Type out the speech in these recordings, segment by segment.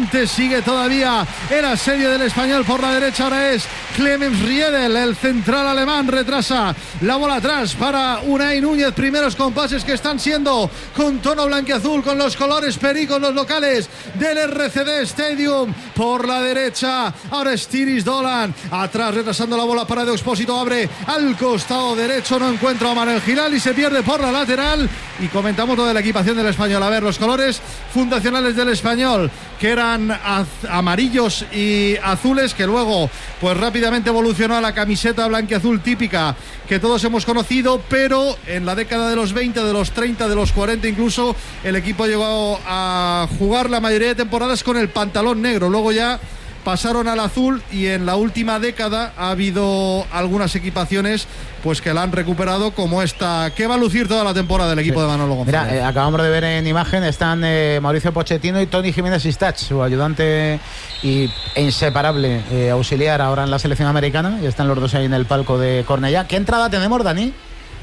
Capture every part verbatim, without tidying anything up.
Adelante sigue todavía el asedio del Español por la derecha. Ahora es Clemens Riedel, el central alemán. Retrasa la bola atrás para Unai Núñez. Primeros compases que están siendo con tono blanquiazul, con los colores pericos, los locales del R C D Stadium. Por la derecha ahora es Tiris Dolan. Atrás retrasando la bola para De Expósito. Abre al costado derecho. No encuentra a Manuel Giral y se pierde por la lateral. Y comentamos lo de la equipación del Español. A ver, los colores fundacionales del Español, que eran az- amarillos y azules, que luego pues rápidamente evolucionó a la camiseta blanquiazul típica que todos hemos conocido, pero en la década de los veinte, de los treinta, de los cuarenta incluso, el equipo llegó a jugar la mayoría de temporadas con el pantalón negro. Luego ya pasaron al azul y en la última década ha habido algunas equipaciones pues que la han recuperado, como esta que va a lucir toda la temporada el equipo sí. de Manolo González. Mira, eh, acabamos de ver en imagen, están eh, Mauricio Pochettino y Toni Jiménez Istach, su ayudante y e inseparable eh, auxiliar ahora en la selección americana, y están los dos ahí en el palco de Cornellá. ¿Qué entrada tenemos, Dani?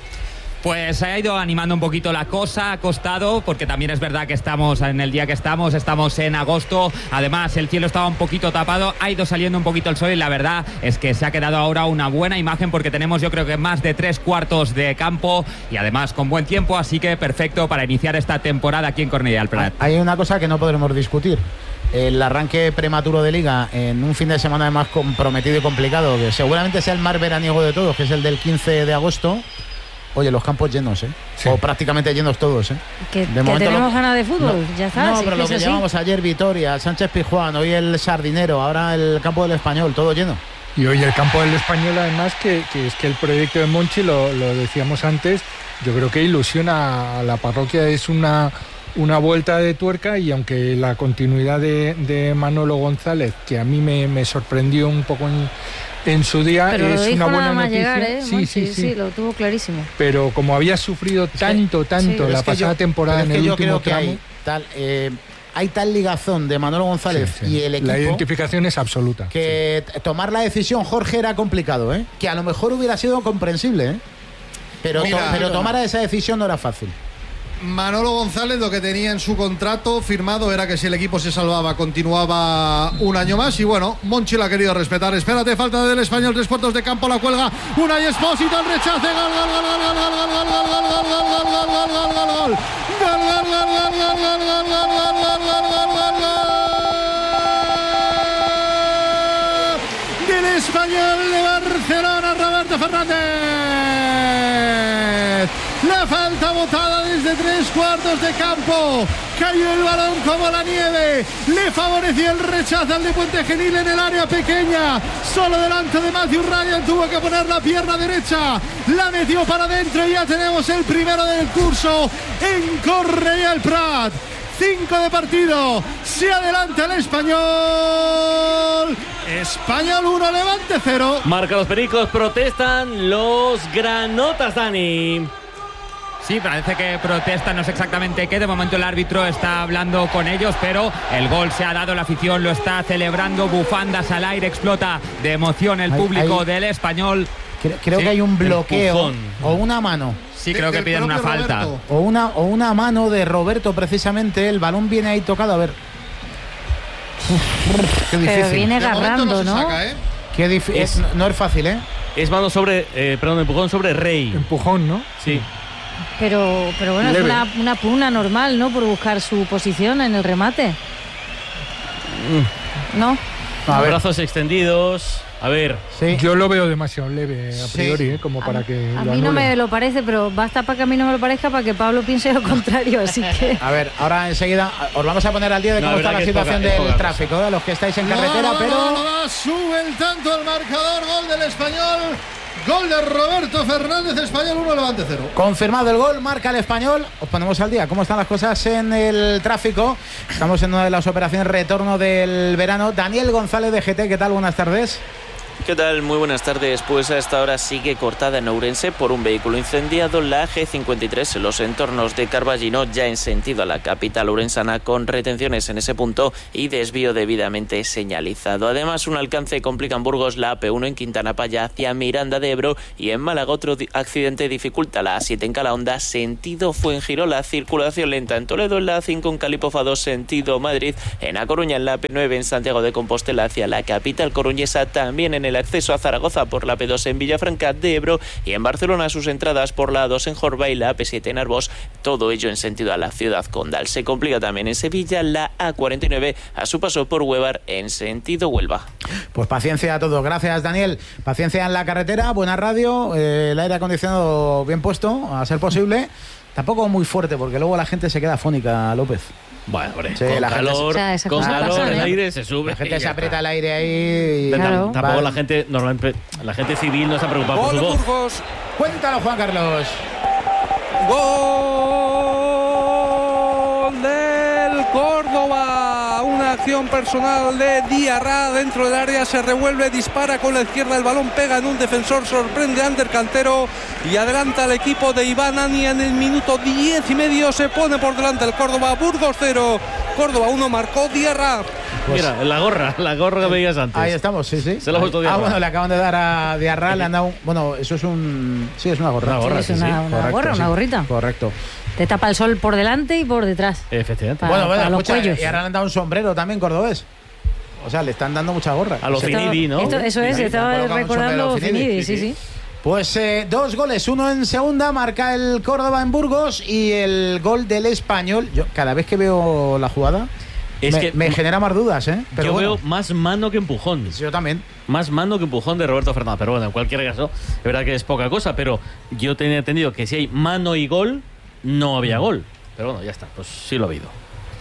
Pues se ha ido animando un poquito la cosa, ha costado, porque también es verdad que estamos en el día que estamos, estamos en agosto, además el cielo estaba un poquito tapado, ha ido saliendo un poquito el sol y la verdad es que se ha quedado ahora una buena imagen, porque tenemos yo creo que más de tres cuartos de campo y además con buen tiempo, así que perfecto para iniciar esta temporada aquí en Cornellà del Prat. Hay una cosa que no podremos discutir: el arranque prematuro de Liga en un fin de semana además comprometido y complicado, que seguramente sea el más veraniego de todos, que es el del quince de agosto. Oye, los campos llenos, ¿eh? Sí. O prácticamente llenos todos, ¿eh? Que, de que tenemos lo... ganas de fútbol, no, ya está. No, pero que lo que llevamos ayer, Vitoria, Sánchez Pizjuán, hoy el Sardinero, ahora el campo del Español, todo lleno. Y hoy el campo del Español, además, que, que es que el proyecto de Monchi, lo, lo decíamos antes, yo creo que ilusiona a la parroquia, es una, una vuelta de tuerca, y aunque la continuidad de, de Manolo González, que a mí me, me sorprendió un poco en... en su día, pero es una buena noticia. Llegar, ¿eh? sí, Monchi, sí, sí, sí, lo tuvo clarísimo. Pero como había sufrido tanto, tanto sí, la pasada yo, temporada en el yo último creo que tramo, hay tal, eh, hay tal ligazón de Manolo González sí, sí. y el equipo. La identificación es absoluta. Que sí. tomar la decisión, Jorge, era complicado, ¿eh? Que a lo mejor hubiera sido comprensible, ¿eh? Pero, Mira, to, pero tomar esa decisión no era fácil. Manolo González lo que tenía en su contrato firmado era que si el equipo se salvaba continuaba un año más, y bueno, Monchi lo ha querido respetar. Espérate, falta del Español, tres cuartos de campo, la cuelga Unai Expósito, el rechace, gol, gol, gol, gol, gol, gol, gol, gol, gol, gol, gol, gol, gol, gol, gol, gol, gol, del Español de Barcelona, Roberto Fernández. La falta botada desde tres cuartos de campo. Cayó el balón como la nieve. Le favoreció el rechazo al de Puente Genil en el área pequeña. Solo delante de Matthew Ryan. Tuvo que poner la pierna derecha. La metió para adentro y ya tenemos el primero del curso en Cornellà del Prat. Cinco de partido. Se adelanta el Español. Español uno, Levante cero. Marca los pericos, protestan los granotas, Dani. Sí, parece que protestan, no sé exactamente qué. De momento el árbitro está hablando con ellos, pero el gol se ha dado, la afición lo está celebrando, bufandas al aire, explota de emoción el público hay, hay, del Español. Creo, creo sí, que hay un bloqueo o una mano. Sí, creo que piden una falta. O una, o una mano de Roberto, precisamente. El balón viene ahí tocado, a ver. Qué difícil. Pero viene agarrando, ¿no? ¿no? Saca, ¿eh? Qué difícil. Es, no es fácil, ¿eh? Es mano sobre, eh, perdón, empujón sobre Rey. Empujón, ¿no? Sí. Pero, pero bueno, Leve. es una, una pugna normal, ¿no? Por buscar su posición en el remate. Mm. ¿No? A ver. Brazos extendidos. A ver. Sí. Yo lo veo demasiado leve a priori, sí. ¿eh? Como a, para que. A mí no me lo parece, pero basta para que a mí no me lo parezca para que Pablo piense lo contrario, así que. A ver, ahora enseguida os vamos a poner al día de cómo no, está la situación poca, del tráfico, ¿eh? Los que estáis en carretera, no, no, pero. No, no, no, sube el tanto al marcador, gol del Español. Gol de Roberto Fernández, Español uno, Levante cero. Confirmado el gol, marca el Español. Os ponemos al día cómo están las cosas en el tráfico. Estamos en una de las operaciones retorno del verano. Daniel González de G T, ¿qué tal? Buenas tardes. ¿Qué tal? Muy buenas tardes. Pues a esta hora sigue cortada en Ourense por un vehículo incendiado la G cincuenta y tres en los entornos de Carballino, ya en sentido a la capital ourensana, con retenciones en ese punto y desvío debidamente señalizado. Además, un alcance complica en Burgos la A P uno en Quintana Paya hacia Miranda de Ebro, y en Málaga otro accidente dificulta la A siete en Calahonda, sentido Fuengirola. Circulación lenta en Toledo en la A cinco en Calipofa dos, sentido Madrid. En A Coruña en la A P nueve en Santiago de Compostela hacia la capital coruñesa, también en el acceso a Zaragoza por la A P dos en Villafranca de Ebro, y en Barcelona sus entradas por la A dos en Jorba y la A P siete en Arbós, todo ello en sentido a la ciudad condal. Se complica también en Sevilla la A cuarenta y nueve a su paso por Huevar en sentido Huelva. Pues paciencia a todos. Gracias, Daniel. Paciencia en la carretera, buena radio, eh, el aire acondicionado bien puesto, a ser posible. Tampoco muy fuerte, porque luego la gente se queda afónica, López. Bueno, hombre, sí, con la calor, gente se, con claro, calor pasa, el ¿eh? aire se sube. La gente se aprieta está. el aire ahí. Y... Claro. Tampoco vale. la gente normalmente, la gente civil no está preocupada por su voz. Burgos. Cuéntalo, Juan Carlos. Gol del Córdoba. Una acción personal de Diarra dentro del área. Se revuelve, dispara con la izquierda. El balón pega en un defensor. Sorprende a Ander Cantero y adelanta al equipo de Iván Ani. En el minuto diez y medio se pone por delante el Córdoba. Burgos cero. Córdoba uno. Marcó Diarra. Pues, mira, la gorra, la gorra que veías antes. Ahí estamos, sí, sí. Se lo ha puesto Diarra. Ah, bueno, le acaban de dar a Diarra, le han dado un... Bueno, eso es un... Sí, es una gorra. Una gorra, sí, sí, es una, sí. una Correcto, gorra, sí. una gorrita. Correcto. Te tapa el sol por delante y por detrás. Efectivamente. Para, bueno, bueno, para los escucha, cuellos. y ahora le han dado un sombrero también cordobés. O sea, le están dando mucha gorra. A los Se- Finidi, ¿no? Esto, eso es, Finidi, estaba le han colocado un recordando sombrero Finidi, Finidi, sí, sí. Pues eh, dos goles, uno en segunda, marca el Córdoba en Burgos, y el gol del Español. Yo cada vez que veo la jugada Es me, que me genera más dudas, ¿eh? Pero yo bueno, veo más mano que empujón. yo también. Más mano que empujón de Roberto Fernández. Pero bueno, en cualquier caso, es verdad que es poca cosa, pero yo tenía entendido que si hay mano y gol, no había gol. Pero bueno, ya está, pues sí lo ha habido.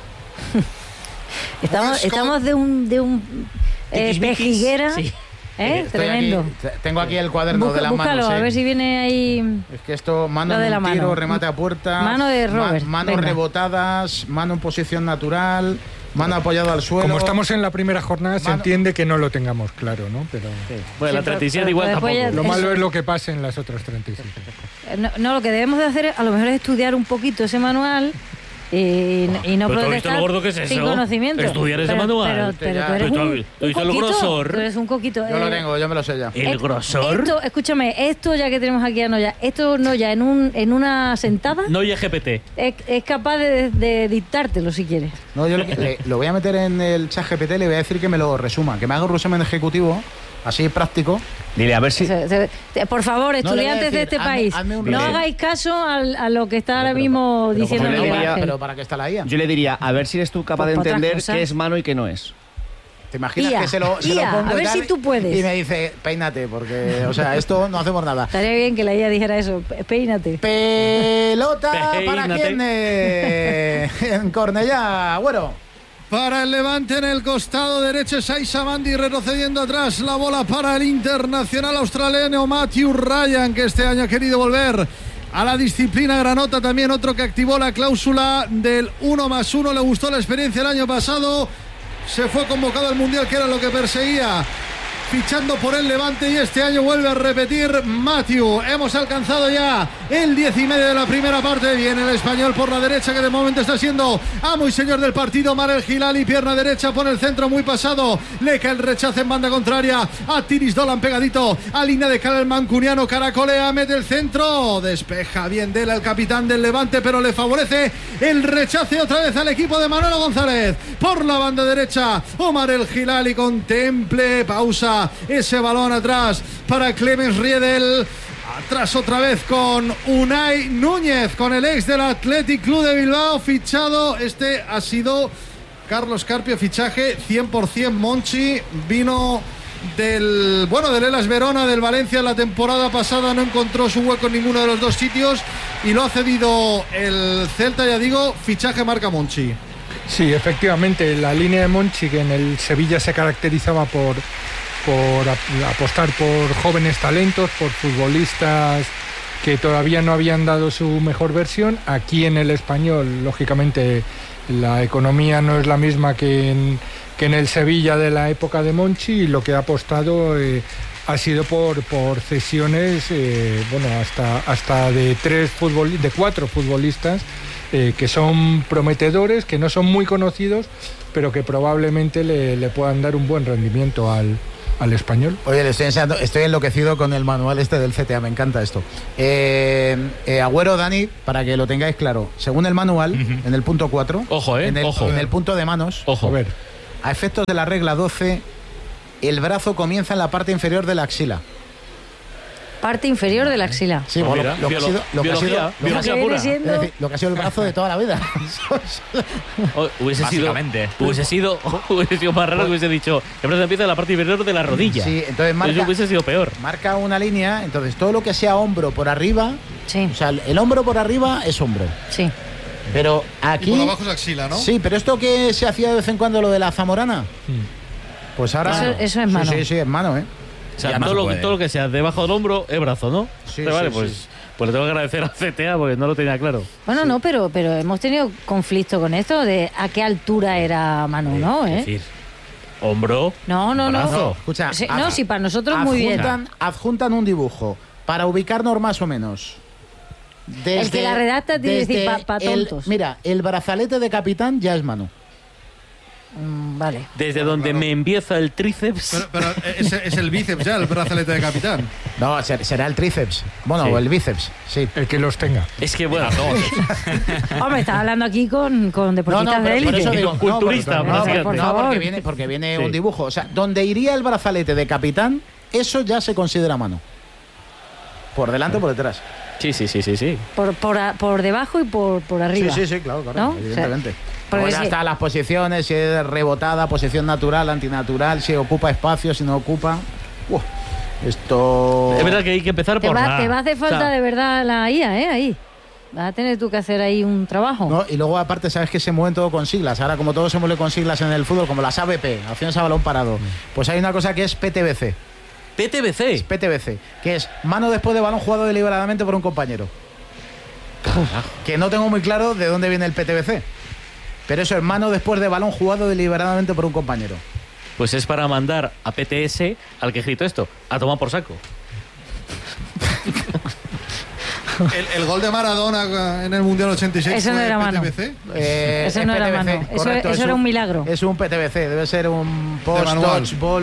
Estamos, Pues, estamos de un, de un eh, Tiquismiquis, pejiguera, sí. ¿eh? Estoy Tremendo. aquí, t- tengo aquí el cuaderno Busca- de las búscalo, manos. a ¿eh? ver si viene ahí. Es que esto, mano Lo de en la un tiro, mano. remate a puerta. Mano de Robert, ma- manos venga. rebotadas, mano en posición natural, mano apoyado al suelo. Como estamos en la primera jornada, se Mano- entiende que no lo tengamos claro, ¿no? Pero Bueno, la Sí, treinta y siete pero- igual pero tampoco. después ya- lo Eso- malo es lo que pasa en las otras treinta y siete. No, no, lo que debemos de hacer a lo mejor es estudiar un poquito ese manual y, y no Pero ¿tú has visto protestar lo gordo que es sin eso? conocimiento. Estudiar ese Pero- manual. Pero, pero tú eres Pero tú un, has- ¿tú has visto un el coquito, grosor? tú eres un coquito. Yo lo eh, tengo, yo me lo sé ya. El et- grosor. Esto, escúchame, esto ya que tenemos aquí a Noya, esto Noya en, un, en una sentada No y G P T. es, es capaz de, de dictártelo si quieres. No, yo lo, que- le- lo voy a meter en el chat G P T, le voy a decir que me lo resuma, que me haga un resumen ejecutivo, así práctico. Dile, a ver si... Se- se- te- Por favor, No, le voy a estudiantes de decir, este hazme- país, hazme un no resumen. hagáis caso al- a lo que está ahora mismo Pero, diciendo yo le Miguel diría- Ángel. pero ¿para qué está la I A? Yo le diría, a ver si eres tú capaz Pues de para otras entender cosas. qué es mano y qué no es. ¿Te imaginas I A, que se lo, se I A, lo pongo a y ver tal, si tú puedes. Y me dice, peínate, porque, o sea, esto no hacemos nada. Estaría bien que la I A dijera eso, pe- peínate. Pelota para Peínate. quién eh, en Cornellá, bueno. Para el Levante en el costado derecho, Saiza Mandi retrocediendo atrás. La bola para el internacional australiano Matthew Ryan, que este año ha querido volver a la disciplina granota. También otro que activó la cláusula del uno más uno. Le gustó la experiencia el año pasado. Se fue convocado al Mundial, que era lo que perseguía, fichando por el Levante, y este año vuelve a repetir Matthew. Hemos alcanzado ya el diez y medio de la primera parte. Viene el Español por la derecha, que de momento está siendo amo y señor del partido. Marel Hilali, pierna derecha, pone el centro muy pasado. Le cae el rechazo en banda contraria a Tiris Dolan, pegadito a línea de cara el mancuniano. Caracolea, mete el centro, despeja bien Dela, el capitán del Levante, pero le favorece el rechace otra vez al equipo de Manolo González. Por la banda derecha, Omar El Hilali contemple, pausa ese balón atrás para Clemens Riedel. Atrás otra vez con Unai Núñez, con el ex del Athletic Club de Bilbao, fichado. Este ha sido Carlos Carpio, fichaje cien por ciento Monchi. Vino del, bueno, del Hellas Verona, del Valencia la temporada pasada. No encontró su hueco en ninguno de los dos sitios y lo ha cedido el Celta. Ya digo, fichaje marca Monchi. Sí, efectivamente, la línea de Monchi, que en el Sevilla se caracterizaba por, por ap- apostar por jóvenes talentos, por futbolistas que todavía no habían dado su mejor versión. Aquí en el Español, lógicamente, la economía no es la misma que en, que en el Sevilla de la época de Monchi, y lo que ha apostado eh, ha sido por, por cesiones, eh, bueno, hasta, hasta de tres futbol, de cuatro futbolistas eh, que son prometedores, que no son muy conocidos, pero que probablemente le, le puedan dar un buen rendimiento al, al Español. Oye, le estoy enseñando, estoy enloquecido con el manual este del C T A, me encanta esto. Eh, eh, Agüero, Dani, para que lo tengáis claro, según el manual, uh-huh. en el punto cuatro, ojo, eh, en, el, ojo. en el punto de manos, ojo. A ver, a efectos de la regla doce, el brazo comienza en la parte inferior de la axila. Parte inferior de la axila. Sí, bueno, mira, lo, que ha sido, lo, que ha sido, lo, que ha sido, pura. Siendo... es decir, lo que ha sido el brazo de toda la vida. oh, hubiese sido hubiese sido hubiese sido más raro que hubiese dicho el brazo empieza en la parte inferior de la rodilla. Sí, entonces marca, eso hubiese sido peor. Marca una línea, entonces todo lo que sea hombro por arriba, sí. O sea, el hombro por arriba es hombro. Sí. Pero aquí. Y por abajo es axila, ¿no? Sí, pero esto que se hacía de vez en cuando, lo de la zamorana, sí. Pues ahora. Eso, eso es mano. Sí, sí, sí, es mano, ¿eh? O sea, todo lo, todo lo que sea debajo del hombro es brazo, ¿no? Sí, Pero vale, sí, pues, sí. pues le tengo que agradecer a C T A porque no lo tenía claro. Bueno, sí. no, pero, pero hemos tenido conflicto con esto de a qué altura era mano, ¿no? ¿eh? Es decir, hombro. No, no, brazo. no. Escucha, sí, ad, no, sí, para nosotros muy bien. Adjuntan un dibujo para ubicarnos más o menos. Desde, el que la redacta tiene que decir para pa tontos. El, mira, el brazalete de capitán ya es mano. Mm, vale. Desde bueno, donde claro. me empieza el tríceps. Pero, pero es, es el bíceps ya, el brazalete de capitán. No, será el tríceps. Bueno, sí. o el bíceps, sí. El que los tenga. Es que bueno, no. Hombre, estás hablando aquí con, con deportistas no, no, de élite. Por eso digo, culturista, no, por, no, por no, favor. porque viene, porque viene sí. un dibujo. O sea, donde iría el brazalete de capitán, eso ya se considera mano. Por delante o por detrás. Sí, sí, sí, sí, sí. Por, por, por debajo y por, por arriba. Sí, sí, sí, claro, claro, ¿no? Evidentemente. O sea, bueno, hasta las posiciones, si es rebotada, posición natural, antinatural, si ocupa espacio, si no ocupa. Uf, esto. Es verdad que hay que empezar te por va, la... Te va a hacer falta o sea, de verdad la I A, ¿eh? Ahí. Vas a tener tú que hacer ahí un trabajo. No, y luego, aparte, sabes que se mueven todo con siglas. Ahora, como todo se mueve con siglas en el fútbol, como las A B P, acciones a balón parado, pues hay una cosa que es P T B C. P T B C. Es P T B C, que es mano después de balón jugado deliberadamente por un compañero. Uf, que no tengo muy claro de dónde viene el P T B C. Pero eso es mano después de balón jugado deliberadamente por un compañero. Pues es para mandar a P T S al que gritó esto, a tomar por saco. El, el gol de Maradona en el Mundial ochenta y seis. Eso no era mano. P T B C. Eh, eso no P T B C, era mano. correcto, eso eso era un, un milagro. Es un P T B C, debe ser un post-touch ball.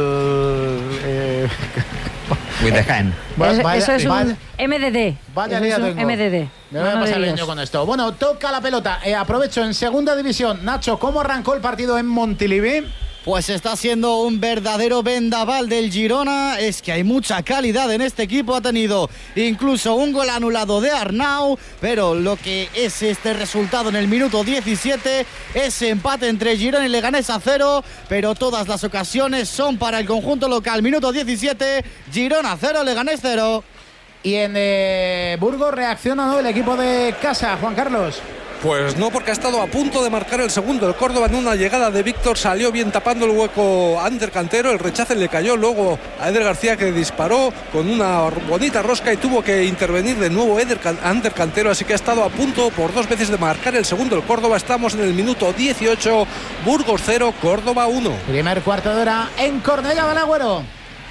Eh, With the hand. Eso, vaya, eso es vaya, un M D D. Vaya eso día es un tengo. M D D. Me voy a pasar el niño con esto. Bueno, toca la pelota. Eh, aprovecho en segunda división. Nacho, ¿cómo arrancó el partido en Montilivi? Pues está siendo un verdadero vendaval del Girona. Es que hay mucha calidad en este equipo. Ha tenido incluso un gol anulado de Arnau. Pero lo que es este resultado en el minuto diecisiete, ese empate entre Girona y Leganés a cero. Pero todas las ocasiones son para el conjunto local. Minuto diecisiete, Girona cero, Leganés cero. Y en eh, Burgos reacciona, ¿no?, el equipo de casa, Juan Carlos. Pues no, porque ha estado a punto de marcar el segundo. El Córdoba en una llegada de Víctor salió bien tapando el hueco a Ander Cantero. El rechace le cayó luego a Eder García, que disparó con una bonita rosca y tuvo que intervenir de nuevo Eder Can- Ander Cantero. Así que ha estado a punto por dos veces de marcar el segundo el Córdoba. Estamos en el minuto dieciocho. Burgos cero, Córdoba uno. Primer cuarto de hora en Cornellá del Agüero.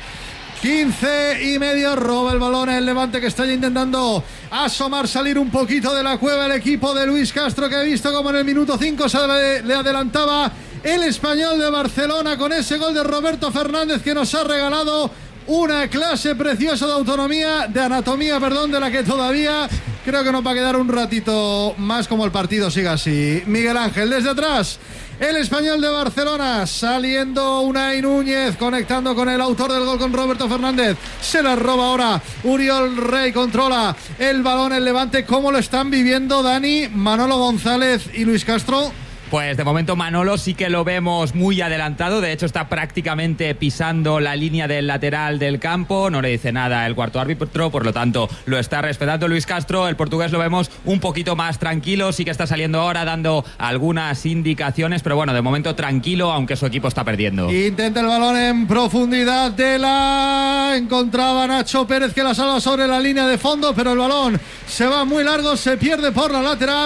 quince y medio, roba el balón el Levante, que está ya intentando asomar, salir un poquito de la cueva el equipo de Luis Castro, que ha visto como en el minuto cinco se le, le adelantaba el Español de Barcelona con ese gol de Roberto Fernández, que nos ha regalado una clase preciosa de autonomía, de anatomía, perdón, de la que todavía creo que nos va a quedar un ratito más, como el partido siga así. Miguel Ángel, desde atrás, el Español de Barcelona, saliendo Unai Núñez, conectando con el autor del gol, con Roberto Fernández. Se la roba ahora Uriol Rey, controla el balón el Levante. ¿Cómo lo están viviendo, Dani, Manolo González y Luis Castro? Pues de momento Manolo sí que lo vemos muy adelantado. De hecho está prácticamente pisando la línea del lateral del campo. No le dice nada el cuarto árbitro, por lo tanto lo está respetando Luis Castro. El portugués lo vemos un poquito más tranquilo. Sí que está saliendo ahora dando algunas indicaciones, pero bueno, de momento tranquilo, aunque su equipo está perdiendo. Intenta el balón en profundidad de la... Encontraba Nacho Pérez, que la salva sobre la línea de fondo, pero el balón se va muy largo, se pierde por la lateral.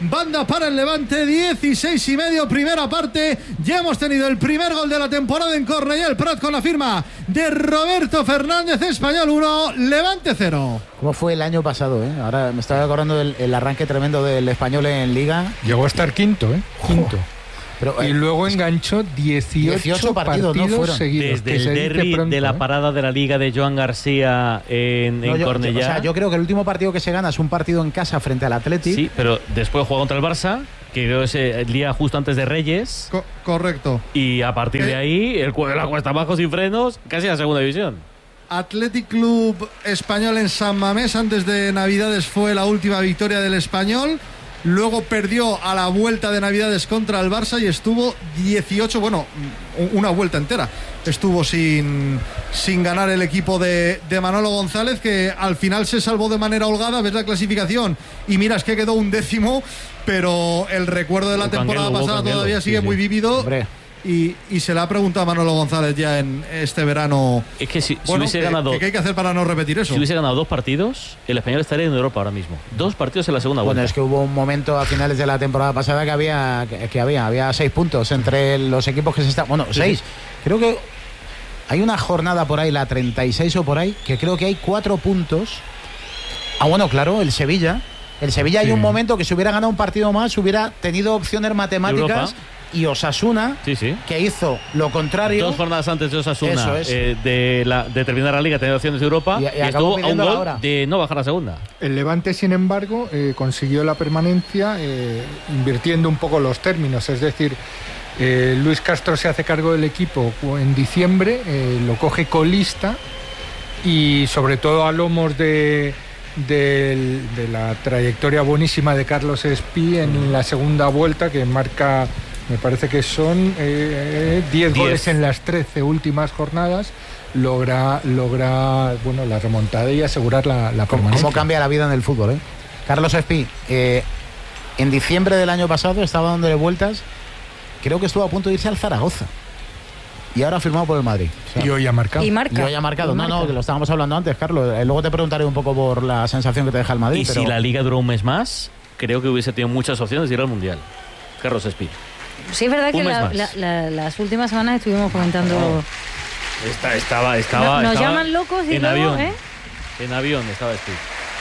banda para el Levante, dieciséis y medio, primera parte. Ya hemos tenido el primer gol de la temporada en Cornellà el Prat con la firma de Roberto Fernández. Español uno, Levante cero. ¿Cómo fue el año pasado? Eh? Ahora me estaba acordando del el arranque tremendo del Español en Liga. Llegó a estar quinto, ¿eh? Quinto. Pero, eh, y luego enganchó dieciocho, dieciocho partidos, partidos no seguidos. Desde el derbi pronto, de la parada ¿eh? de la Liga de Joan García en, no, en yo, Cornellà. Yo, o sea, yo creo que el último partido que se gana es un partido en casa frente al Athletic. Sí, pero después juega contra el Barça, que creo es el día justo antes de Reyes. Co correcto. Y a partir ¿Eh? de ahí, el de la cuesta abajo sin frenos, casi a la segunda división. Athletic Club Español en San Mamés, antes de Navidades fue la última victoria del Español. Luego perdió a la vuelta de Navidades contra el Barça y estuvo dieciocho, bueno, una vuelta entera. Estuvo sin, sin ganar el equipo de, de Manolo González, que al final se salvó de manera holgada. Ves la clasificación y miras que quedó un décimo, pero el recuerdo de la temporada pasada todavía sigue muy vívido. Hombre. Y, y se le ha preguntado a Manolo González ya en este verano. Es que si, si bueno, hubiese que, ganado. ¿Qué hay que hacer para no repetir eso? Si hubiese ganado dos partidos, el Español estaría en Europa ahora mismo. Dos partidos en la segunda vuelta. Bueno, es que hubo un momento a finales de la temporada pasada que había que, que había había seis puntos entre los equipos que se están. Bueno, seis. Sí. Creo que hay una jornada por ahí, la treinta y seis o por ahí, que creo que hay cuatro puntos. Ah, bueno, claro, el Sevilla. El Sevilla sí. Hay un momento que si hubiera ganado un partido más, hubiera tenido opciones matemáticas. Europa. Y Osasuna, sí, sí. que hizo lo contrario. Dos jornadas antes de Osasuna, es. eh, de, la, de terminar la Liga, tener opciones de Europa, y, y, y estuvo a un gol hora. de no bajar a segunda. El Levante, sin embargo, eh, consiguió la permanencia eh, invirtiendo un poco los términos. Es decir, eh, Luis Castro se hace cargo del equipo en diciembre, eh, lo coge colista y sobre todo a lomos de... De, de la trayectoria buenísima de Carlos Espí en la segunda vuelta, que marca, me parece que son eh, diez goles en las trece últimas jornadas, logra, logra bueno, la remontada y asegurar la, la permanencia. ¿Cómo cambia la vida en el fútbol? ¿eh? Carlos Espí, eh, en diciembre del año pasado estaba dándole vueltas, creo que estuvo a punto de irse al Zaragoza. Y ahora ha firmado por el Madrid. O sea, y hoy ha marcado. Y marca. Y hoy ha marcado. Y no, marca. no, que lo estábamos hablando antes, Carlos. Eh, luego te preguntaré un poco por la sensación que te deja el Madrid. Y pero... si la Liga duró un mes más, creo que hubiese tenido muchas opciones de ir al Mundial. Carlos Espí. Sí, es verdad que la, la, la, las últimas semanas estuvimos comentando... Oh. Esta, estaba, estaba, no, nos estaba llaman locos y en luego, avión. ¿eh? En avión estaba Espí.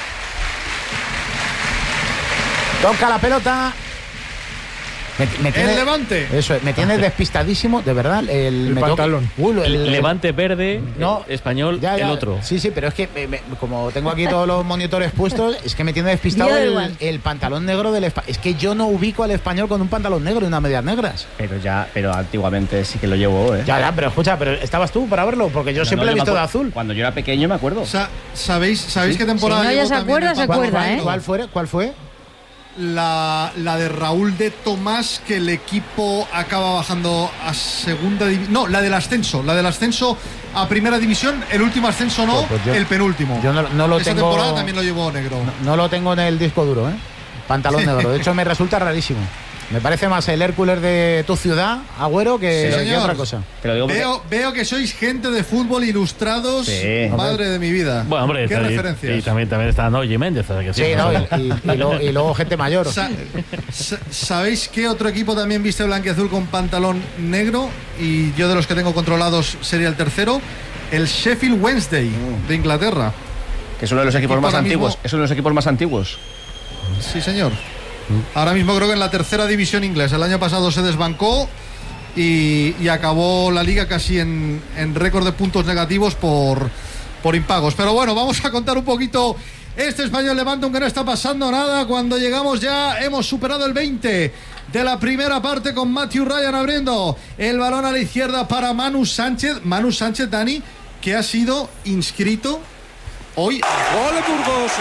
Toca la pelota. Me, me tiene, el Levante. Eso, me tiene despistadísimo, de verdad. El, el me pantalón. Toca, uh, el, el Levante verde, no, Español, ya, ya, el otro. Sí, sí, pero es que me, me, como tengo aquí todos los monitores puestos, es que me tiene despistado el, el pantalón negro del Español. Es que yo no ubico al Español con un pantalón negro y unas medias negras. Pero ya, pero antiguamente sí que lo llevó, ¿eh? Ya, ya, pero escucha, pero ¿estabas tú para verlo? Porque yo pero siempre no, lo he visto de azul. Cuando yo era pequeño me acuerdo. Sa ¿Sabéis, ¿sabéis ¿Sí? qué temporada? Si no, ya se acuerda, se acuerda, ¿eh? ¿Cuál fue? ¿Cuál fue? La, la de Raúl de Tomás, que el equipo acaba bajando a segunda división. No, la del ascenso, la del ascenso a primera división, el último ascenso no, pues, pues yo, el penúltimo. Yo no, no lo Esa tengo, temporada también lo llevó negro. No, no lo tengo en el disco duro, ¿eh? Pantalón negro. De hecho, me resulta rarísimo. Me parece más el Hércules de tu ciudad, Agüero, que, sí, que otra cosa. Pero digo veo, porque... veo que sois gente de fútbol ilustrados, sí, madre de mi vida. Bueno, hombre, ¿qué y, referencias? Y también, también está Noye Méndez. Que sí, no, y, y, y, luego, y luego gente mayor. Sa ¿Sabéis qué otro equipo también viste blanquiazul con pantalón negro? Y yo de los que tengo controlados sería el tercero, el Sheffield Wednesday mm. de Inglaterra. Que es uno de los equipos más antiguos. Mismo... Es uno de los equipos más antiguos. Sí, señor. Ahora mismo creo que en la tercera división inglesa. El año pasado se desbancó y, y acabó la liga casi en, en récord de puntos negativos por, por impagos. Pero bueno, vamos a contar un poquito este Español Levante, aunque no está pasando nada. Cuando llegamos ya hemos superado el veinte de la primera parte con Matthew Ryan abriendo el balón a la izquierda para Manu Sánchez. Manu Sánchez, Dani, que ha sido inscrito hoy. ¡Gol de Burgos!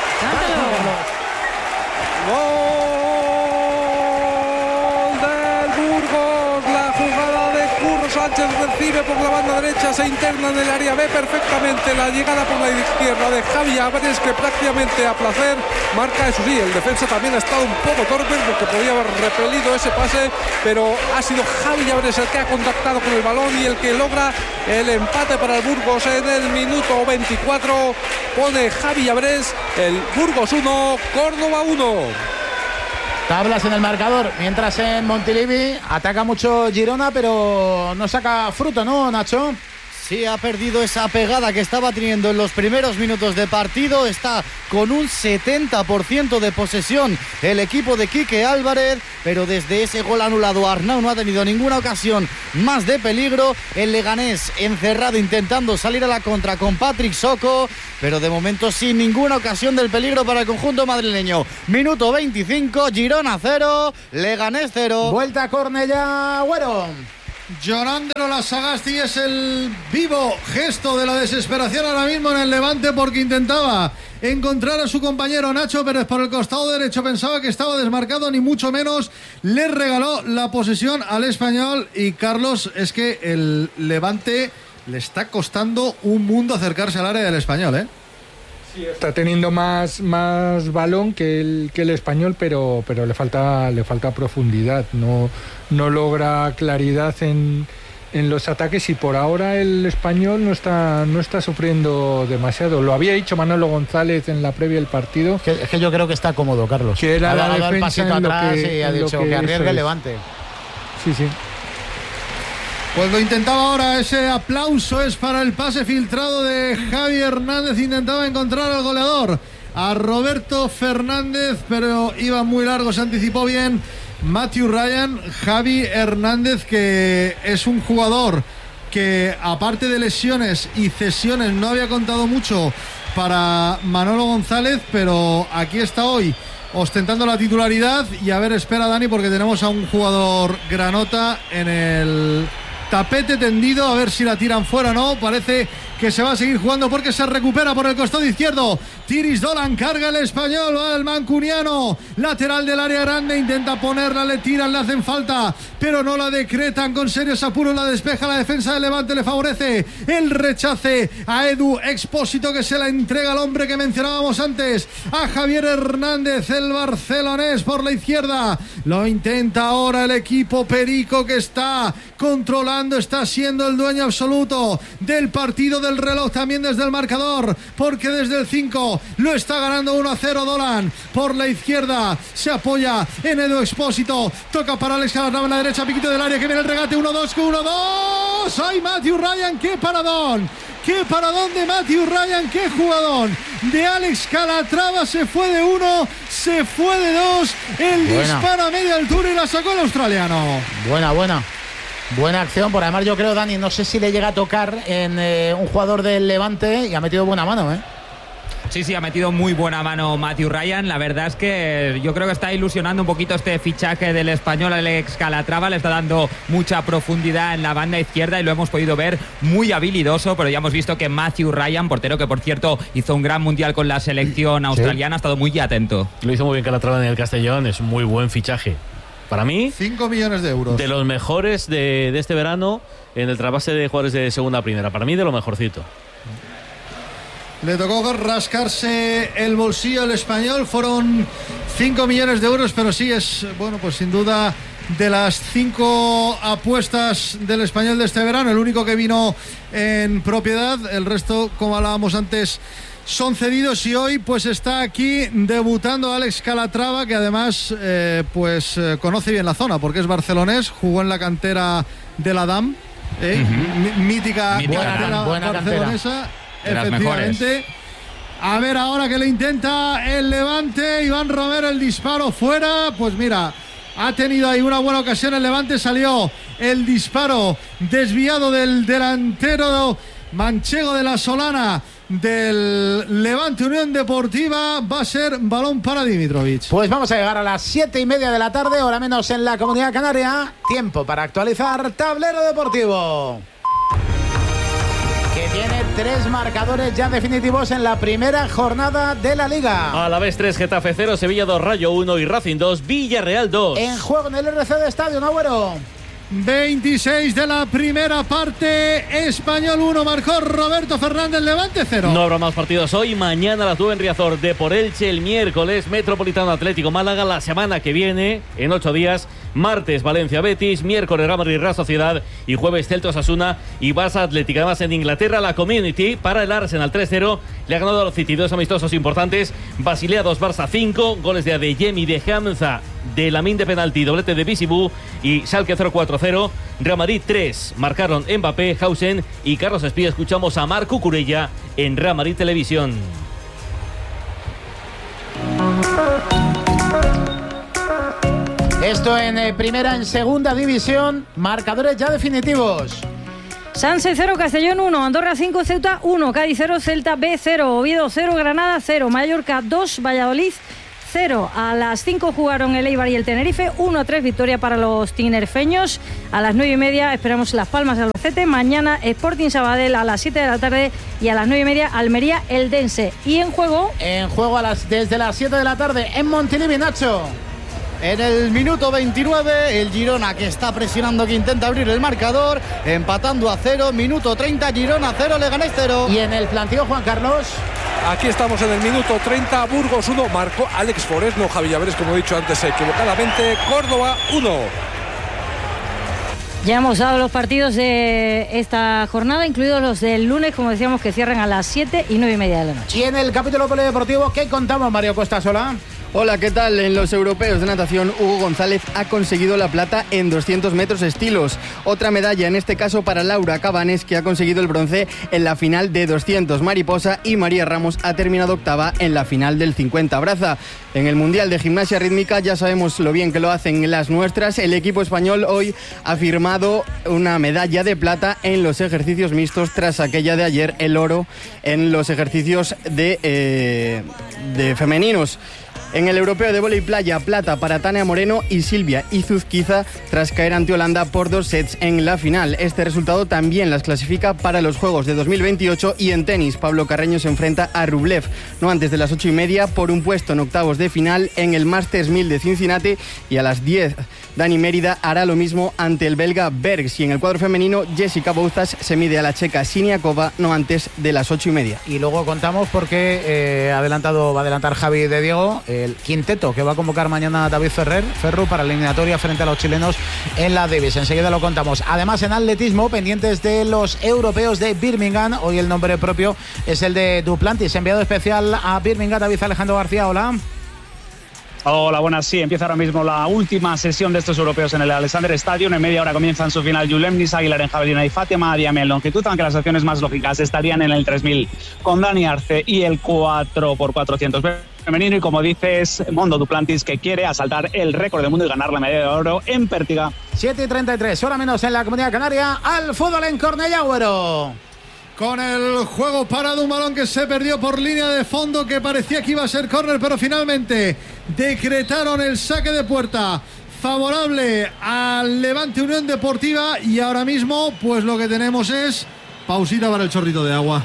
¡Gol del Burgos! La jugada de Curro Sánchez recibe por la banda derecha, se interna en el área, ve perfectamente la llegada por la izquierda de Javi Álvarez, que prácticamente a placer marca. Eso sí, el defensa también ha estado un poco torpe porque podía haber repelido ese pase, pero ha sido Javi Álvarez el que ha contactado con el balón y el que logra el empate para el Burgos en el minuto veinticuatro. Pone Javi Álvarez, el Burgos uno, Córdoba uno. Tablas en el marcador, mientras en Montilivi ataca mucho Girona, pero no saca fruto, ¿no, Nacho? Sí, ha perdido esa pegada que estaba teniendo en los primeros minutos de partido. Está con un setenta por ciento de posesión el equipo de Quique Álvarez, pero desde ese gol anulado Arnau no ha tenido ninguna ocasión más de peligro. El Leganés encerrado intentando salir a la contra con Patrick Soko, pero de momento sin ninguna ocasión del peligro para el conjunto madrileño. Minuto veinticinco, Girona cero, Leganés cero. Vuelta a Cornellá, Agüero. Jonandro Lasagasti es el vivo gesto de la desesperación ahora mismo en el Levante, porque intentaba encontrar a su compañero Nacho Pérez por el costado derecho, pensaba que estaba desmarcado, ni mucho menos, le regaló la posesión al Español. Y Carlos, es que el Levante le está costando un mundo acercarse al área del Español, ¿eh? Sí, está teniendo más, más balón que el, que el Español, pero, pero le falta, le falta profundidad, no, no logra claridad en, en los ataques, y por ahora el Español no está, no está sufriendo demasiado. Lo había dicho Manolo González en la previa del partido. Es que, es que yo creo que está cómodo, Carlos. Que era ha la dado el pasito atrás que, y ha dicho que, que arriesgue el Levante. Sí, sí. Pues lo intentaba ahora, ese aplauso es para el pase filtrado de Javi Hernández. Intentaba encontrar al goleador, a Roberto Fernández, pero iba muy largo, se anticipó bien Matthew Ryan. Javi Hernández, que es un jugador que, aparte de lesiones y cesiones, no había contado mucho para Manolo González, pero aquí está hoy ostentando la titularidad. Y a ver, espera Dani, porque tenemos a un jugador granota en el tapete tendido, a ver si la tiran fuera o no. Parece que se va a seguir jugando porque se recupera por el costado izquierdo. Tiris Dolan, carga el Español, va el mancuniano, lateral del área grande, intenta ponerla, le tiran, le hacen falta, pero no la decretan, con serios apuros la despeja la defensa del Levante, le favorece el rechace a Edu Expósito, que se la entrega al hombre que mencionábamos antes, a Javier Hernández, el barcelonés, por la izquierda. Lo intenta ahora el equipo perico, que está controlando, está siendo el dueño absoluto del partido, del reloj, también desde el marcador, porque desde el cinco lo está ganando uno a cero Dolan. Por la izquierda se apoya en Edu Expósito, toca para Alex Calatrava en la derecha, piquito del área, que viene el regate, uno dos, uno dos. ¡Ay, Matthew Ryan! ¡Qué paradón! ¡Qué paradón de Matthew Ryan! ¡Qué jugador! De Alex Calatrava, se fue de uno, se fue de dos, el buena. Disparo a media altura y la sacó el australiano. Buena, buena. Buena acción, por además yo creo, Dani, no sé si le llega a tocar en eh, un jugador del Levante, y ha metido buena mano, ¿eh? Sí, sí, ha metido muy buena mano Matthew Ryan. La verdad es que yo creo que está ilusionando un poquito este fichaje del Español. Alex Calatrava le está dando mucha profundidad en la banda izquierda y lo hemos podido ver muy habilidoso, pero ya hemos visto que Matthew Ryan, portero que por cierto hizo un gran mundial con la selección australiana, sí, ha estado muy atento. Lo hizo muy bien Calatrava en el Castellón, es un muy buen fichaje. Para mí, cinco millones de euros. De los mejores de, de este verano en el trasvase de jugadores de segunda a primera. Para mí, de lo mejorcito. Le tocó rascarse el bolsillo al Español. Fueron cinco millones de euros, pero sí es, bueno, pues sin duda de las cinco apuestas del Español de este verano, el único que vino en propiedad. El resto, como hablábamos antes, son cedidos, y hoy pues está aquí debutando Alex Calatrava, que además eh, pues eh, conoce bien la zona porque es barcelonés, jugó en la cantera de la D A M, eh, uh-huh. mítica, mítica cantera buena barcelonesa, cantera. Efectivamente. A ver ahora que le intenta el Levante, Iván Romero, el disparo fuera, pues mira, ha tenido ahí una buena ocasión el Levante, salió el disparo desviado del delantero manchego de la Solana del Levante Unión Deportiva. Va a ser balón para Dimitrovic. Pues vamos a llegar a las siete y media de la tarde, hora menos en la Comunidad Canaria. Tiempo para actualizar Tablero Deportivo, que tiene tres marcadores ya definitivos en la primera jornada de la Liga. Alavés tres, Getafe cero, Sevilla dos, Rayo uno y Racing dos, Villarreal dos. En juego en el R C D Estadio, Agüero. veintiséis de la primera parte, Español uno, marcó Roberto Fernández, Levante cero. No habrá más partidos hoy, mañana a las nueve en Riazor, Depor Elche el miércoles, Metropolitano Atlético Málaga la semana que viene, en ocho días, martes Valencia-Betis, miércoles Real Madrid-Real Sociedad y jueves Celta Osasuna y Barça Atlético. Además en Inglaterra la Community para el Arsenal tres cero le ha ganado a los City, dos amistosos importantes. Basilea dos, Barça cinco, goles de Adeyemi, de Hamza, de Lamine de penalti, doblete de Bisibú y Schalke cero cuatro cero. Real Madrid tres, marcaron Mbappé, Hausen y Carlos Espía. Escuchamos a Marco Curella en Real Madrid Televisión. Esto en eh, primera, en segunda división, marcadores ya definitivos. Sanse cero, Castellón uno, Andorra cinco, Ceuta uno, Cádiz cero, Celta B cero, Oviedo cero, Granada cero, Mallorca dos, Valladolid cero. A las cinco jugaron el Eibar y el Tenerife, uno a tres victoria para los tinerfeños. A las nueve y media esperamos Las Palmas Albacete, mañana Sporting Sabadell a las siete de la tarde y a las nueve y media Almería Eldense. Y en juego... En juego a las, desde las siete de la tarde en Montilivi, Nacho. En el minuto veintinueve, el Girona, que está presionando, que intenta abrir el marcador, empatando a cero. Minuto treinta, Girona cero, Leganés cero. Y en el planteo, Juan Carlos. Aquí estamos en el minuto treinta, Burgos uno, marcó Alex Forés, no Javi Llaveres, como he dicho antes equivocadamente. Córdoba uno. Ya hemos dado los partidos de esta jornada, incluidos los del lunes, como decíamos, que cierran a las siete y nueve y media de la noche. Y en el capítulo polideportivo, ¿qué contamos, Mario Costa Sola? Hola, ¿qué tal? En los europeos de natación, Hugo González ha conseguido la plata en doscientos metros estilos. Otra medalla, en este caso para Laura Cabanes, que ha conseguido el bronce en la final de doscientos mariposa, y María Ramos ha terminado octava en la final del cincuenta braza. En el Mundial de Gimnasia Rítmica ya sabemos lo bien que lo hacen las nuestras. El equipo español hoy ha firmado una medalla de plata en los ejercicios mixtos tras aquella de ayer, el oro en los ejercicios de, eh, de femeninos. En el europeo de vóley playa, plata para Tania Moreno y Silvia Izuzquiza tras caer ante Holanda por dos sets en la final. Este resultado también las clasifica para los Juegos de dos mil veintiocho. Y en tenis, Pablo Carreño se enfrenta a Rublev, no antes de las ocho y media, por un puesto en octavos de final en el Masters mil de Cincinnati. Y a las diez, Dani Mérida hará lo mismo ante el belga Bergs. Y en el cuadro femenino, Jessica Bouzas se mide a la checa Siniakova, no antes de las ocho y media. Y luego contamos porque eh, adelantado, va a adelantar Javi de Diego el quinteto que va a convocar mañana David Ferrer Ferru para la eliminatoria frente a los chilenos en la Davis. Enseguida lo contamos. Además, en atletismo, pendientes de los europeos de Birmingham, hoy el nombre propio es el de Duplantis, enviado especial a Birmingham, David Alejandro García. Hola. Hola, buenas. Sí, empieza ahora mismo la última sesión de estos europeos en el Alexander Stadium. En media hora comienzan su final Julem Nisa Aguilar en jabalina y Fátima Diame en longitud, aunque las acciones más lógicas estarían en el tres mil con Dani Arce y el cuatro por cuatrocientos femenino. Y como dices, Mondo Duplantis, que quiere asaltar el récord del mundo y ganar la medalla de oro en Pértiga. siete y treinta y tres, hora menos en la Comunidad Canaria. Al fútbol en Cornellá, Güero. Con el juego parado, un balón que se perdió por línea de fondo, que parecía que iba a ser córner, pero finalmente decretaron el saque de puerta favorable al Levante Unión Deportiva. Y ahora mismo, pues lo que tenemos es pausita para el chorrito de agua.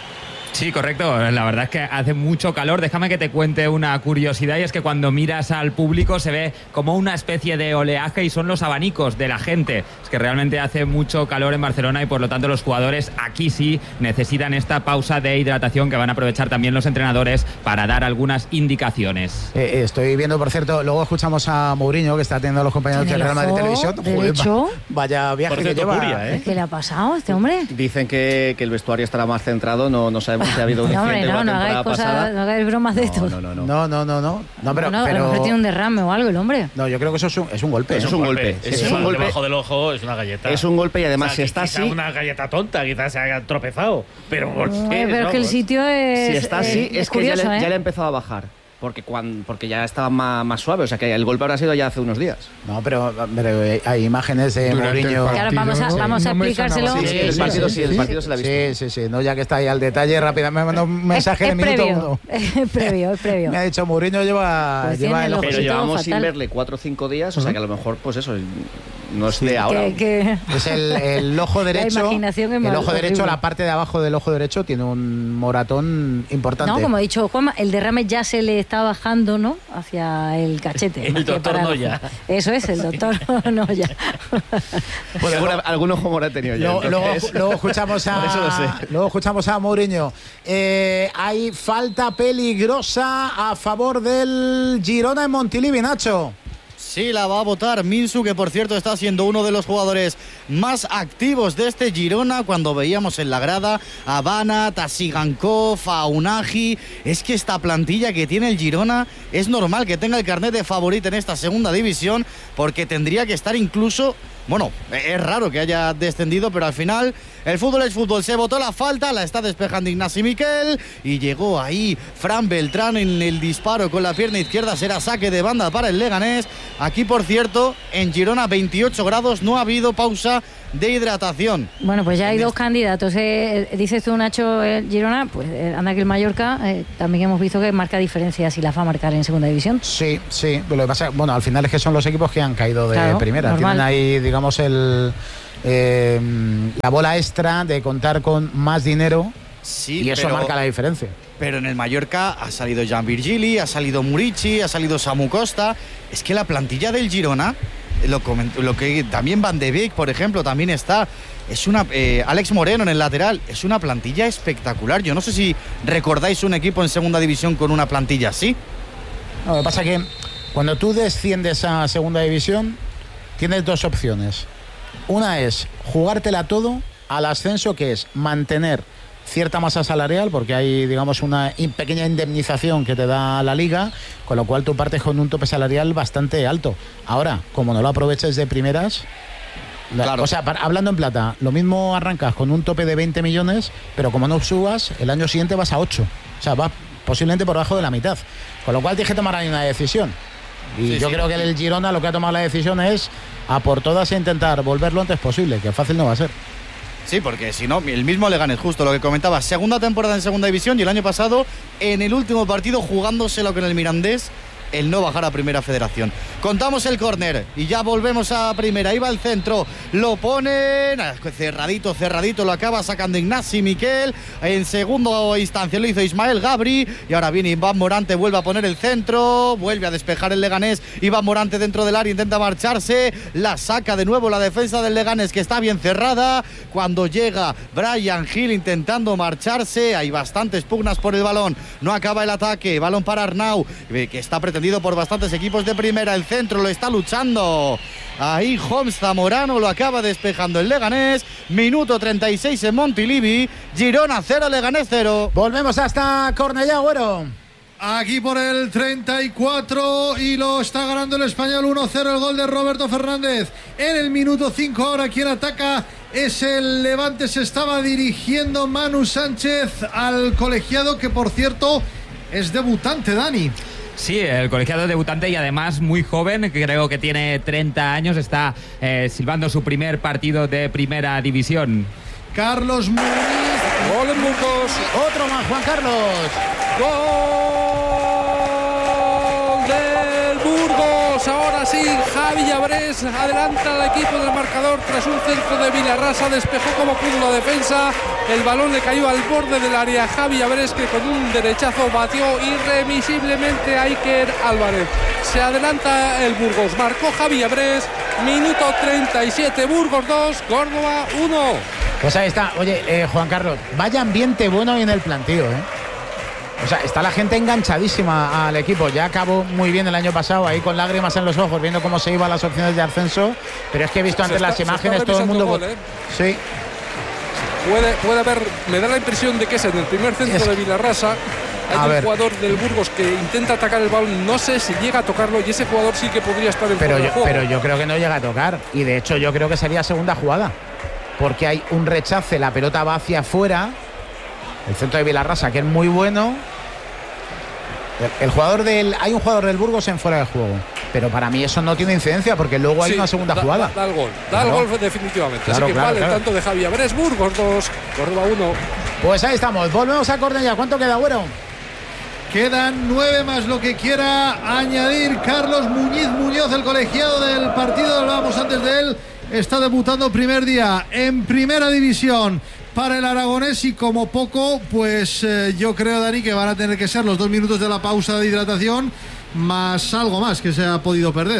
Sí, correcto. La verdad es que hace mucho calor. Déjame que te cuente una curiosidad, y es que cuando miras al público se ve como una especie de oleaje y son los abanicos de la gente. Es que realmente hace mucho calor en Barcelona y por lo tanto los jugadores aquí sí necesitan esta pausa de hidratación que van a aprovechar también los entrenadores para dar algunas indicaciones. Eh, estoy viendo, por cierto, luego escuchamos a Mourinho, que está atendiendo a los compañeros de Real Madrid Televisión. Joder, va, vaya viaje por cierto, que lleva. Curia, ¿eh? ¿Qué le ha pasado a este hombre? Dicen que, que el vestuario estará más centrado, no, no sabemos si ha habido un no, hombre, incidente no, la no temporada hagáis cosas, pasada. no hagáis bromas de esto. No, no, no. No, no, no, no. No, pero, no, pero... a lo mejor tiene un derrame o algo el hombre. No, yo creo que eso es un, es un golpe. Eso es un golpe. Es, sí, es es un golpe. Debajo del ojo es una galleta. Es un golpe y además o sea, si está quizá así... una galleta tonta, quizás se haya tropezado. Pero ¿por No, qué? pero es que el sitio es. Si está así, eh, es, es que curioso, ya, le, ¿eh? ya le ha empezado a bajar. Porque, cuando, porque ya estaba más, más suave. O sea que el golpe habrá sido ya hace unos días. No, pero, pero hay imágenes de Durante Mourinho. el Claro, vamos a, vamos a no me explicárselo. sonaba Sí, así. el sí, partido sí, sí, el sí. partido se la ha visto. Sí, sí, sí. No, ya que está ahí al detalle, rápidamente me mandó un mensaje es, de es minuto previo, uno. Es previo, es previo. Me ha dicho Mourinho lleva, Pues lleva tiene el los ojo. Pero Sí, todo llevamos sin fatal. verle cuatro o cinco días. O sea que a lo mejor, pues eso, no es de ahora. Que, que... Es el, el ojo derecho. imaginación es el ojo horrible. derecho, la parte de abajo del ojo derecho tiene un moratón importante. No, como ha dicho Juanma, el derrame ya se le está bajando, ¿no? Hacia el cachete. El más que doctor para Noya. ojo. Eso es, el doctor Noya. Pues alguna, algún ojo mora ha tenido ya. Luego, luego, entonces. luego escuchamos a Por eso lo sé. luego escuchamos a Mourinho. Eh, hay falta peligrosa a favor del Girona en Montilivi, Nacho. Sí, la va a votar Minsu, que por cierto está siendo uno de los jugadores más activos de este Girona. Cuando veíamos en la grada a Bana, Tasigankov, a Unagi, es que esta plantilla que tiene el Girona es normal que tenga el carnet de favorito en esta segunda división, porque tendría que estar incluso... Bueno, es raro que haya descendido, pero al final el fútbol es fútbol. Se votó la falta, la está despejando Ignasi Miquel y llegó ahí Fran Beltrán en el disparo con la pierna izquierda. Será saque de banda para el Leganés. Aquí, por cierto, en Girona veintiocho grados, no ha habido pausa de hidratación. Bueno, pues ya hay dos candidatos. Eh, dices tú, Nacho, eh, Girona, pues eh, anda que el Mallorca eh, también hemos visto que marca diferencias y las va a marcar en segunda división. Sí, sí. Lo que pasa, bueno, al final es que son los equipos que han caído de claro, primera. Normal. Tienen ahí, digamos, el eh, la bola extra de contar con más dinero, sí, y eso pero... marca la diferencia. Pero en el Mallorca ha salido Jan Virgili, ha salido Murici, ha salido Samu Costa. Es que la plantilla del Girona, lo, lo que también Van de Beek, por ejemplo, también está. Es una eh, Alex Moreno en el lateral. Es una plantilla espectacular. Yo no sé si recordáis un equipo en segunda división con una plantilla así. No, lo que pasa es que cuando tú desciendes a segunda división, tienes dos opciones. Una es jugártela todo al ascenso, que es mantener cierta masa salarial, porque hay, digamos, una pequeña indemnización que te da la liga, con lo cual tú partes con un tope salarial bastante alto. Ahora, como no lo aproveches de primeras, claro. O sea, para, hablando en plata, lo mismo arrancas con un tope de veinte millones, pero como no subas, el año siguiente vas a ocho. O sea, vas posiblemente por debajo de la mitad. Con lo cual tienes que tomar ahí una decisión. Y sí, yo sí, creo que el Girona lo que ha tomado la decisión es a por todas e intentar volver lo antes posible, que fácil no va a ser. Sí, porque si no, el mismo Leganés, justo lo que comentaba, segunda temporada en segunda división y el año pasado en el último partido jugándoselo con el Mirandés, el no bajar a primera federación. Contamos el córner y ya volvemos a primera. Ahí va el centro, lo ponen cerradito, cerradito, lo acaba sacando Ignasi Miquel. En segundo instancia lo hizo Ismael Gabri y ahora viene Iván Morante, vuelve a poner el centro, vuelve a despejar el Leganés. Iván Morante dentro del área, intenta marcharse, la saca de nuevo la defensa del Leganés, que está bien cerrada. Cuando llega Brian Hill intentando marcharse, hay bastantes pugnas por el balón, no acaba el ataque. Balón para Arnau, que está pretendiendo por bastantes equipos de primera. El centro lo está luchando ahí Homs Zamorano, lo acaba despejando el Leganés. Minuto treinta y seis en Montilivi. Girona cero, Leganés cero. Volvemos hasta Cornellá, Güero. Aquí por el treinta y cuatro y lo está ganando el Español uno cero, el gol de Roberto Fernández en el minuto cinco. Ahora quien ataca es el Levante. Se estaba dirigiendo Manu Sánchez al colegiado, que por cierto es debutante, Dani. Sí, el colegiado debutante y además muy joven, que creo que tiene treinta años, está eh, silbando su primer partido de primera división. Carlos Muniz. Gol en Burgos. Otro más, Juan Carlos. Gol del Burgos. Ahora sí, Javi Llabrés adelanta al equipo del marcador tras un centro de Vilarrasa. Despejó como pudo la defensa. El balón le cayó al borde del área. Javi Llabrés, que con un derechazo batió irremisiblemente a Iker Álvarez. Se adelanta el Burgos. Marcó Javi Llabrés. Minuto treinta y siete. Burgos dos, Córdoba uno. Pues ahí está. Oye, eh, Juan Carlos, vaya ambiente bueno en el plantío, ¿eh? O sea, está la gente enganchadísima al equipo. Ya acabó muy bien el año pasado, ahí con lágrimas en los ojos, viendo cómo se iban las opciones de ascenso. Pero es que he visto antes está, las imágenes, todo el mundo... Gol, ¿eh? Sí. Puede, puede haber, me da la impresión de que es en el primer centro es... de Vilarrasa. Hay a un ver. jugador del Burgos que intenta atacar el balón, no sé si llega a tocarlo, y ese jugador sí que podría estar en pero fuera yo, de juego. Pero yo creo que no llega a tocar, y de hecho yo creo que sería segunda jugada, porque hay un rechace, la pelota va hacia afuera, el centro de Vilarrasa, que es muy bueno. El, el jugador del, hay un jugador del Burgos en fuera de juego, pero para mí eso no tiene incidencia, porque luego hay sí, una segunda da, jugada. Da, da el gol, da claro. el gol definitivamente. Claro, así que claro, vale claro. el tanto de Javi Llabrés. Burgos dos, Córdoba uno. Pues ahí estamos, volvemos a Cornellá. ¿Cuánto queda, Güero? Quedan nueve más lo que quiera añadir Carlos Muñiz Muñoz, el colegiado del partido. Hablábamos antes de él. Está debutando primer día en primera división para el aragonés, y como poco, pues eh, yo creo, Dani, que van a tener que ser los dos minutos de la pausa de hidratación más algo más que se ha podido perder.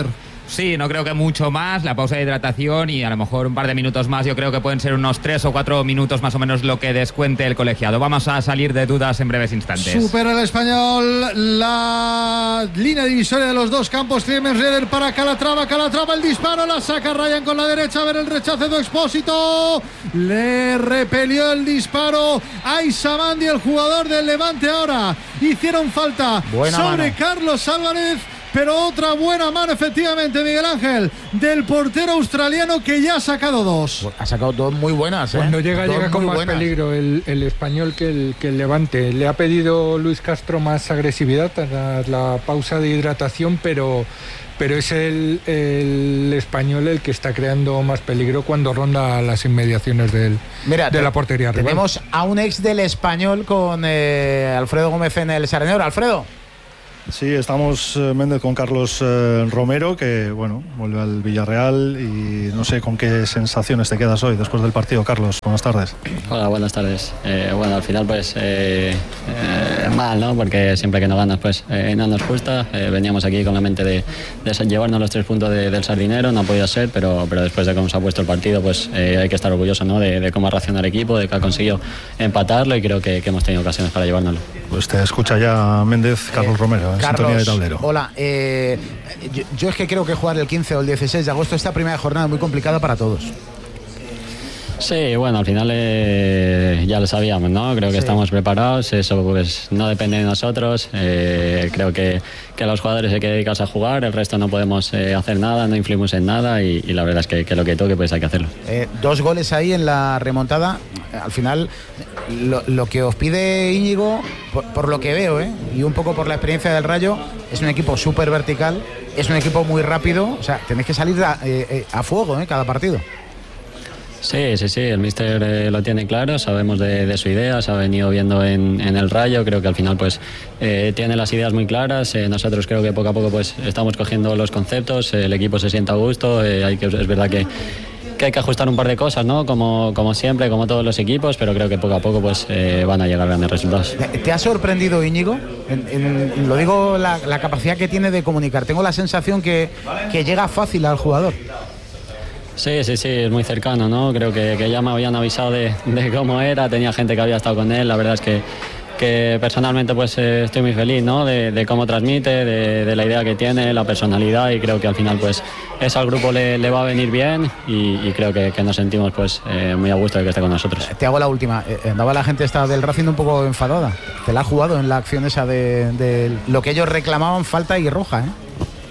Sí, no creo que mucho más, la pausa de hidratación y a lo mejor un par de minutos más, yo creo que pueden ser unos tres o cuatro minutos más o menos lo que descuente el colegiado. Vamos a salir de dudas en breves instantes. Supera el Español la línea divisoria de los dos campos. Clemens Rieder para Calatrava, Calatrava el disparo, la saca Ryan con la derecha, a ver el rechace de Expósito, le repelió el disparo a Isamandi, el jugador del Levante. Ahora hicieron falta Buena sobre mano. Carlos Álvarez, pero otra buena mano efectivamente, Miguel Ángel, del portero australiano, que ya ha sacado dos. Ha sacado dos muy buenas, ¿eh? Cuando llega, Dos llega con muy más buenas. peligro el, el español que el, que el Levante. Le ha pedido Luis Castro más agresividad tras la pausa de hidratación, pero, pero es el, el español el que está creando más peligro cuando ronda las inmediaciones del, Mira, de te- la portería rival. Tenemos a un ex del Español con eh, Alfredo Gómez en el Sardinero. Alfredo. Sí, estamos eh, Méndez con Carlos eh, Romero, que bueno, vuelve al Villarreal, y no sé con qué sensaciones te quedas hoy después del partido. Carlos, buenas tardes. Hola, buenas tardes. Eh, bueno, al final pues eh, eh, mal, ¿no? Porque siempre que no ganas pues eh, no nos gusta. Eh, veníamos aquí con la mente de, de llevarnos los tres puntos de, del Sardinero, no ha podido ser, pero, pero después de cómo se ha puesto el partido pues eh, hay que estar orgulloso, ¿no? De, de cómo ha reaccionado el equipo, de que ha conseguido empatarlo, y creo que, que hemos tenido ocasiones para llevárnoslo. Pues te escucha ya Méndez, Carlos Eh, Romero, en sintonía de tablero. Hola, eh, yo, yo es que creo que jugar el quince o el dieciséis de agosto, esta primera jornada es muy complicada para todos. Sí, bueno, al final eh, ya lo sabíamos, ¿no? Creo que Sí. estamos preparados, eso pues no depende de nosotros. Eh, creo que, que los jugadores hay que dedicarse a jugar, el resto no podemos eh, hacer nada, no influimos en nada, y, y la verdad es que, que lo que toque pues hay que hacerlo. Eh, dos goles ahí en la remontada. Al final, lo, lo que os pide Íñigo, por, por lo que veo, ¿eh? y un poco por la experiencia del Rayo, es un equipo súper vertical, es un equipo muy rápido. O sea, tenéis que salir a, eh, eh, a fuego, ¿eh? cada partido. Sí, sí, sí, el míster eh, lo tiene claro, sabemos de, de su idea, se ha venido viendo en, en el Rayo, creo que al final pues eh, tiene las ideas muy claras. Eh, nosotros creo que poco a poco pues estamos cogiendo los conceptos, eh, el equipo se sienta a gusto, eh, hay que, es verdad que, que hay que ajustar un par de cosas, ¿no? Como, como siempre, como todos los equipos, pero creo que poco a poco pues eh, van a llegar grandes resultados. ¿Te ha sorprendido Íñigo? En, en- en- lo digo, la, la capacidad que tiene de comunicar. Tengo la sensación que, que llega fácil al jugador. Sí, sí, sí, es muy cercano, ¿no? Creo que, que ya me habían avisado de, de cómo era, tenía gente que había estado con él, la verdad es que, que personalmente pues eh, estoy muy feliz, ¿no? De, de cómo transmite, de, de la idea que tiene, la personalidad, y creo que al final pues eso al grupo le, le va a venir bien, y, y creo que, que nos sentimos pues eh, muy a gusto de que esté con nosotros. Te hago la última. Eh, Andaba la gente esta del Racing un poco enfadada. Te la ha jugado en la acción esa de, de lo que ellos reclamaban, falta y roja, ¿eh?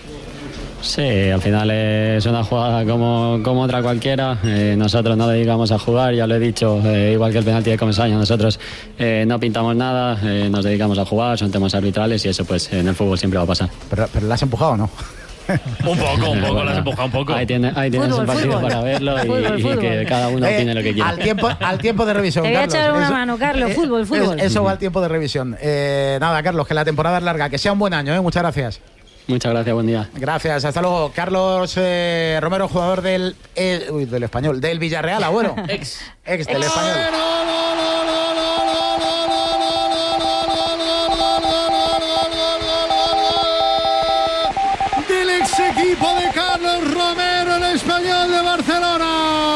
Sí, al final es una jugada como, como otra cualquiera. Eh, nosotros no dedicamos a jugar, ya lo he dicho, eh, igual que el penalti de Comesaña. Nosotros eh, no pintamos nada, eh, nos dedicamos a jugar, son temas arbitrales, y eso pues en el fútbol siempre va a pasar. Pero, pero la has empujado, ¿o no? Un poco, un poco, Bueno, las has empujado un poco. Ahí, tiene, ahí tienes Fútbol, el partido fútbol. para verlo, y, Fútbol, y fútbol. que cada uno Eh, opine lo que quiera. Al tiempo, al tiempo de revisión. Te voy a Carlos. echar una Eso- mano, Carlos. eh, Fútbol, fútbol. es- Eso va al tiempo de revisión. Eh, nada, Carlos, que la temporada es larga. Que sea un buen año, ¿eh? Muchas gracias. Muchas gracias, buen día. Gracias, hasta luego. Carlos eh, Romero, jugador del, eh, uy, del Español, del Villarreal, abuelo. Ex. Ex del Español. Del ex equipo de Carlos Romero, el Español de Barcelona.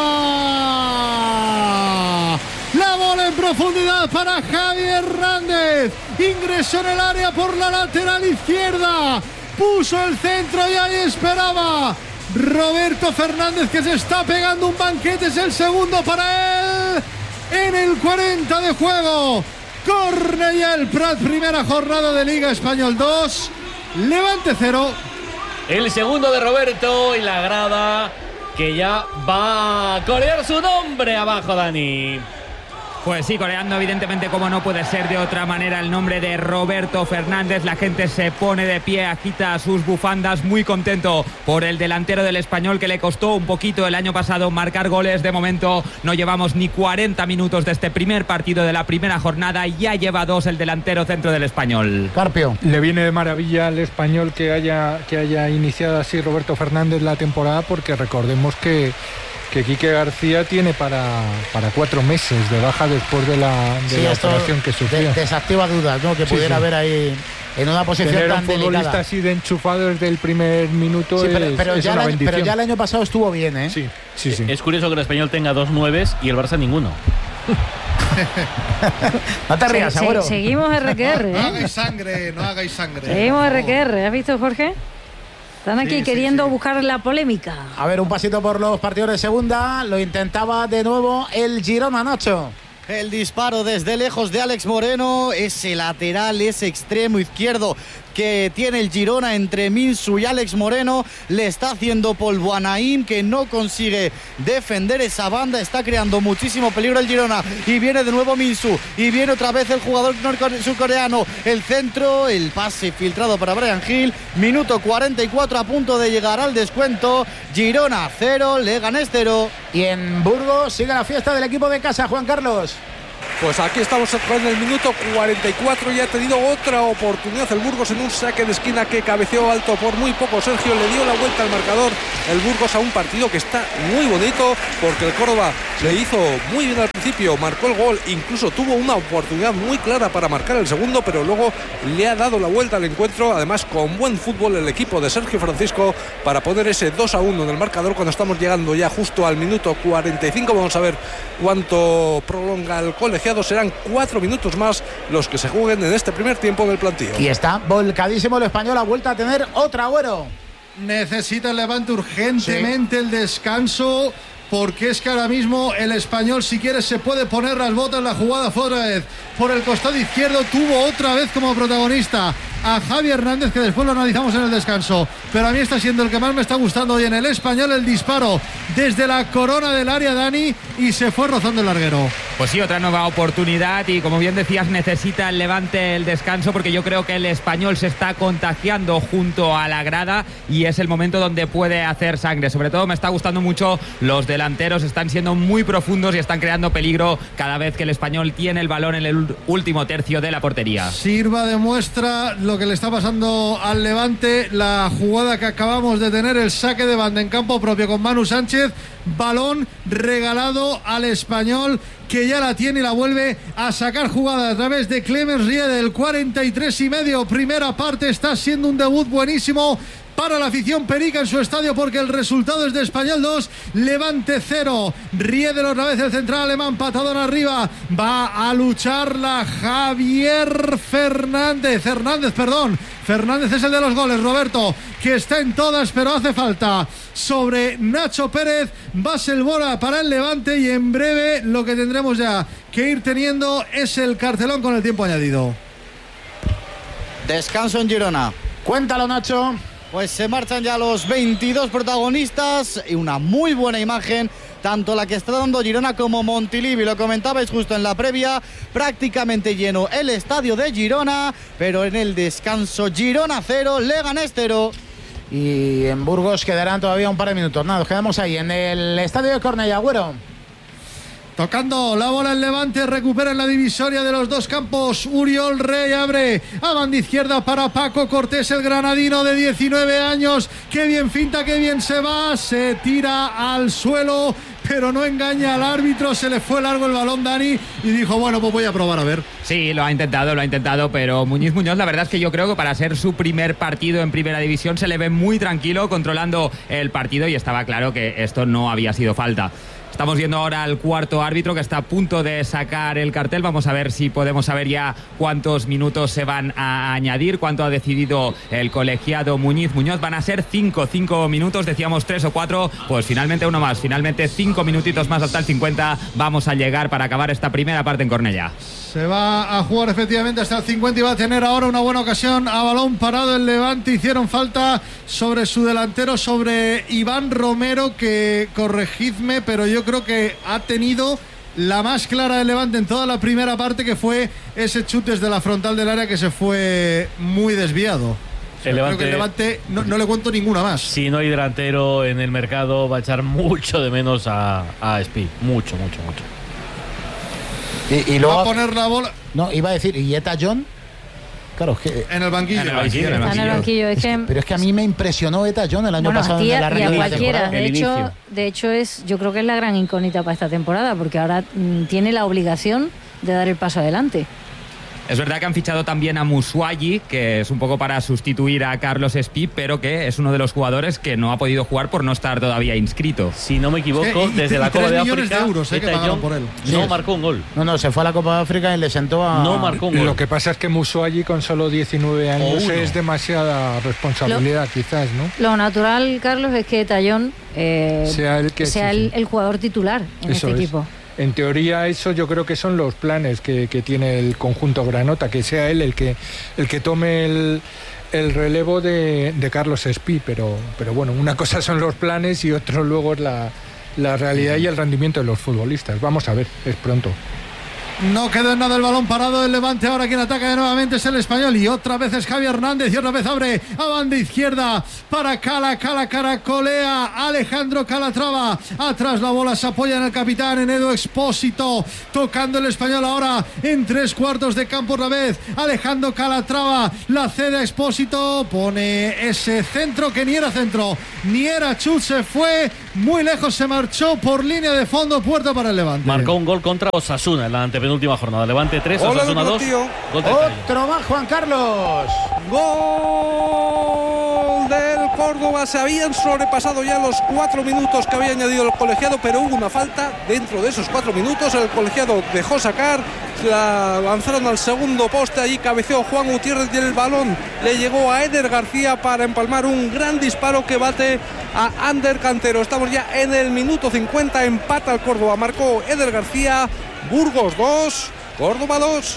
La bola en profundidad para Javi Hernández. Ingresó en el área por la lateral izquierda. Puso el centro y ahí esperaba Roberto Fernández, que se está pegando un banquete. Es el segundo para él en el cuarenta de juego. Cornellà Prat, primera jornada de Liga. Español dos, Levante cero. El segundo de Roberto, y la grada que ya va a corear su nombre abajo, Dani. Pues sí, coreando evidentemente, como no puede ser de otra manera, el nombre de Roberto Fernández. La gente se pone de pie, agita sus bufandas, muy contento por el delantero del Español, que le costó un poquito el año pasado marcar goles. De momento no llevamos ni cuarenta minutos de este primer partido de la primera jornada, y ya lleva dos el delantero centro del Español. Carpio. Le viene de maravilla al Español que haya, que haya iniciado así Roberto Fernández la temporada, porque recordemos que, que Quique García tiene para, para cuatro meses de baja después de la, de Sí, la esto operación que sufrió. de- desactiva dudas, ¿no? Que Sí, pudiera sí. haber ahí en una posición Tener tan un futbolista delicada. así de enchufado desde el primer minuto Sí, pero, es, pero es ya una el año, bendición. pero ya el año pasado estuvo bien, ¿eh? Sí, sí, sí. Es curioso que el Español tenga dos nueves y el Barça ninguno. No te rías, Se- se- Agüero. seguimos R que R, No ¿eh? hagáis sangre, no hagáis sangre. Seguimos R que R. ¿Has visto, Jorge? Están aquí Sí, sí, queriendo sí. buscar la polémica. A ver, un pasito por los partidos de segunda. Lo intentaba de nuevo el Girona, Nacho. El disparo desde lejos de Alex Moreno, ese lateral, ese extremo izquierdo que tiene el Girona entre Minsu y Alex Moreno, le está haciendo polvo a Naim, que no consigue defender esa banda, está creando muchísimo peligro el Girona, y viene de nuevo Minsu, y viene otra vez el jugador norcore- surcoreano, el centro, el pase filtrado para Brian Hill, minuto cuarenta y cuatro a punto de llegar al descuento, Girona cero, Leganés cero. Y en Burgos sigue la fiesta del equipo de casa, Juan Carlos. Pues aquí estamos con el minuto cuarenta y cuatro y ha tenido otra oportunidad el Burgos en un saque de esquina que cabeceó alto por muy poco. Sergio le dio la vuelta al marcador el Burgos a un partido que está muy bonito porque el Córdoba le hizo muy bien al principio, marcó el gol, incluso tuvo una oportunidad muy clara para marcar el segundo, pero luego le ha dado la vuelta al encuentro, además con buen fútbol el equipo de Sergio Francisco para poner ese dos a uno en el marcador cuando estamos llegando ya justo al minuto cuarenta y cinco. Vamos a ver cuánto prolonga el colegiado. Serán cuatro minutos más los que se jueguen en este primer tiempo del plantío. Y está volcadísimo el Español, ha vuelto a tener otra, Agüero. Necesita el Levante urgentemente sí. el descanso, porque es que ahora mismo el Español, si quiere, se puede poner las botas. La jugada fue otra vez por el costado izquierdo, tuvo otra vez como protagonista a Javi Hernández, que después lo analizamos en el descanso, pero a mí está siendo el que más me está gustando hoy en el Español, el disparo desde la corona del área, Dani, y se fue rozando el larguero. Pues sí, otra nueva oportunidad y como bien decías, necesita el Levante el descanso, porque yo creo que el Español se está contagiando junto a la grada y es el momento donde puede hacer sangre. Sobre todo me está gustando mucho los delanteros, están siendo muy profundos y están creando peligro cada vez que el Español tiene el balón en el último tercio de la portería. Sirva de muestra lo que le está pasando al Levante, la jugada que acabamos de tener, el saque de banda en campo propio con Manu Sánchez, balón regalado al Español, que ya la tiene y la vuelve a sacar jugada a través de Clemens Riedel, el cuarenta y tres y medio, primera parte. Está siendo un debut buenísimo para la afición perica en su estadio, porque el resultado es de Español dos, Levante cero. Riedel otra vez, el central alemán, patadón arriba, va a lucharla Javier Fernández, Hernández, perdón, Fernández es el de los goles, Roberto, que está en todas, pero hace falta sobre Nacho Pérez. Baselbora para el Levante y en breve lo que tendremos ya que ir teniendo es el cartelón con el tiempo añadido. Descanso en Girona. Cuéntalo, Nacho. Pues se marchan ya los veintidós protagonistas y una muy buena imagen, tanto la que está dando Girona como Montilivi. Lo comentabais justo en la previa, prácticamente lleno el estadio de Girona, pero en el descanso Girona cero, Leganés cero. Y en Burgos quedarán todavía un par de minutos. Nada, nos quedamos ahí en el estadio de Cornellá, Agüero. Tocando la bola el Levante, recupera en la divisoria de los dos campos. Uriol Rey abre a banda izquierda para Paco Cortés, el granadino de diecinueve años. Qué bien finta, qué bien se va. Se tira al suelo, pero no engaña al árbitro. Se le fue largo el balón, Dani, y dijo, bueno, pues voy a probar a ver. Sí, lo ha intentado, lo ha intentado, pero Muñiz Muñoz, la verdad es que yo creo que para ser su primer partido en primera división se le ve muy tranquilo, controlando el partido, y estaba claro que esto no había sido falta. Estamos viendo ahora al cuarto árbitro que está a punto de sacar el cartel. Vamos a ver si podemos saber ya cuántos minutos se van a añadir, cuánto ha decidido el colegiado Muñiz Muñoz. Van a ser cinco, cinco minutos, decíamos tres o cuatro, pues finalmente uno más. Finalmente cinco minutitos más hasta el cincuenta. Vamos a llegar para acabar esta primera parte en Cornellá. Se va a jugar efectivamente hasta el cincuenta y va a tener ahora una buena ocasión a balón parado el Levante. Hicieron falta sobre su delantero, sobre Iván Romero, que, corregidme, pero yo creo que ha tenido la más clara del Levante en toda la primera parte, que fue ese chute desde la frontal del área que se fue muy desviado. O sea, el Levante, creo que el Levante no, no le cuento ninguna más. Si no hay delantero en el mercado, va a echar mucho de menos a, a Espi. Mucho, mucho, mucho. Y, y luego, va a poner la bola. No, iba a decir, ¿y Eta John? Claro, es que. En el banquillo. En el banquillo, en el Está en el banquillo. Es que, pero es que a mí me impresionó Eta John el año bueno, pasado a ti en y la a de la cualquiera. temporada. De hecho, de hecho es, yo creo que es la gran incógnita para esta temporada, porque ahora mm, tiene la obligación de dar el paso adelante. Es verdad que han fichado también a Musuayi, que es un poco para sustituir a Carlos Espí, pero que es uno de los jugadores que no ha podido jugar por no estar todavía inscrito. Si no me equivoco, Sí, y- desde y la Copa tres de millones África, de euros, eh, que Eta pagaron Young por él. no Sí. marcó un gol. No, no, se fue a la Copa de África y le sentó a... No marcó un gol. Lo que pasa es que Musuayi con solo diecinueve años uno. es demasiada responsabilidad, quizás, ¿no? Lo natural, Carlos, es que Tallón eh, Sea el que- sea sí, el, sí. el jugador titular en Eso este es. equipo. En teoría, eso yo creo que son los planes que, que tiene el conjunto granota, que sea él el que, el que tome el, el relevo de, de Carlos Espí, pero, pero bueno, una cosa son los planes y otro luego es la, la realidad y el rendimiento de los futbolistas. Vamos a ver, es pronto. No quedó en nada el balón parado del Levante. Ahora quien ataca de nuevamente es el Español. Y otra vez es Javi Hernández. Y otra vez abre a banda izquierda para Cala. Cala caracolea. Alejandro Calatrava. Atrás la bola se apoya en el capitán, en Edu Expósito. Tocando el Español ahora en tres cuartos de campo otra vez. Alejandro Calatrava. La cede a Expósito. Pone ese centro que ni era centro, ni era chut. Se fue muy lejos. Se marchó por línea de fondo. Puerta para el Levante. Marcó un gol contra Osasuna en la antepenúltima jornada. Levante tres, Hola, Osasuna dos. tío. Gol de Otro más, Juan Carlos. Gol del Córdoba. Se habían sobrepasado ya los cuatro minutos que había añadido el colegiado, pero hubo una falta dentro de esos cuatro minutos. El colegiado dejó sacar, la lanzaron al segundo poste, allí cabeceó Juan Gutiérrez y el balón le llegó a Eder García para empalmar un gran disparo que bate a Ander Cantero. Estamos ya en el minuto cincuenta, empata el Córdoba, marcó Eder García. Burgos dos, Córdoba dos.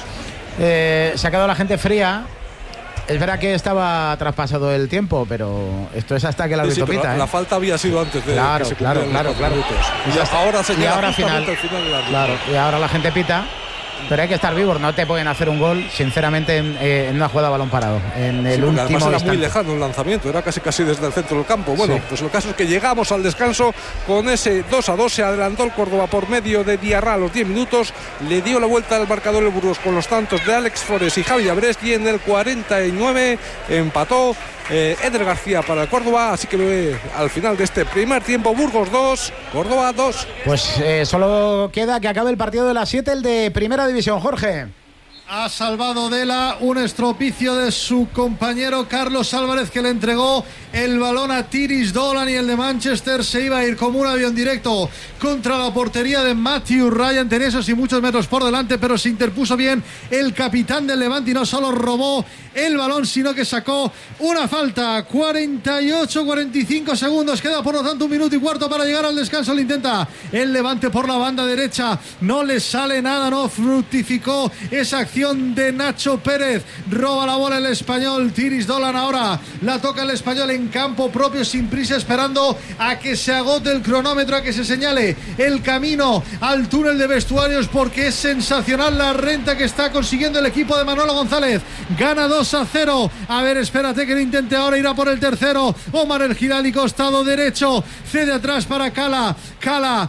Eh, se ha quedado la gente fría. Es verdad que estaba traspasado el tiempo, pero esto es hasta que la Sí, sí, árbitro pero pita, la, ¿eh? la falta había sido antes de Claro, que se claro, cumplieran los claro, cuatro claro. minutos. Y Y ya está. ahora se Y queda ahora justamente final. al final del árbitro. Claro, y ahora la gente pita. Pero hay que estar vivos, no te pueden hacer un gol, sinceramente, en, eh, en una jugada a balón parado. En el Sí, porque último además era muy instante. lejano el lanzamiento, era casi casi desde el centro del campo. Bueno, Sí. pues el caso es que llegamos al descanso con ese dos a dos. Se adelantó el Córdoba por medio de Diarra a los diez minutos. Le dio la vuelta al marcador el Burgos con los tantos de Alex Forés y Javi Abrest. Y en el cuarenta y nueve empató eh, Eder García para el Córdoba. Así que eh, al final de este primer tiempo, Burgos dos, Córdoba dos. Pues eh, solo queda que acabe el partido de las siete, el de Primera División, Jorge. Ha salvado Dela un estropicio de su compañero Carlos Álvarez, que le entregó el balón a Tiris Dolan, y el de Manchester se iba a ir como un avión directo contra la portería de Matthew Ryan. Tenía esos y muchos metros por delante, pero se interpuso bien el capitán del Levante y no solo robó el balón, sino que sacó una falta. cuarenta y ocho cuarenta y cinco segundos, queda por lo tanto un minuto y cuarto para llegar al descanso. Lo intenta el Levante por la banda derecha, no le sale nada, no fructificó esa acción de Nacho Pérez. Roba la bola el Español. Tiris Dolan ahora la toca el Español en campo propio, sin prisa, esperando a que se agote el cronómetro, a que se señale el camino al túnel de vestuarios, porque es sensacional la renta que está consiguiendo el equipo de Manolo González. Gana dos a cero. A ver, espérate que lo intente ahora, irá por el tercero. Omar El Girali, costado derecho, cede atrás para Cala. Cala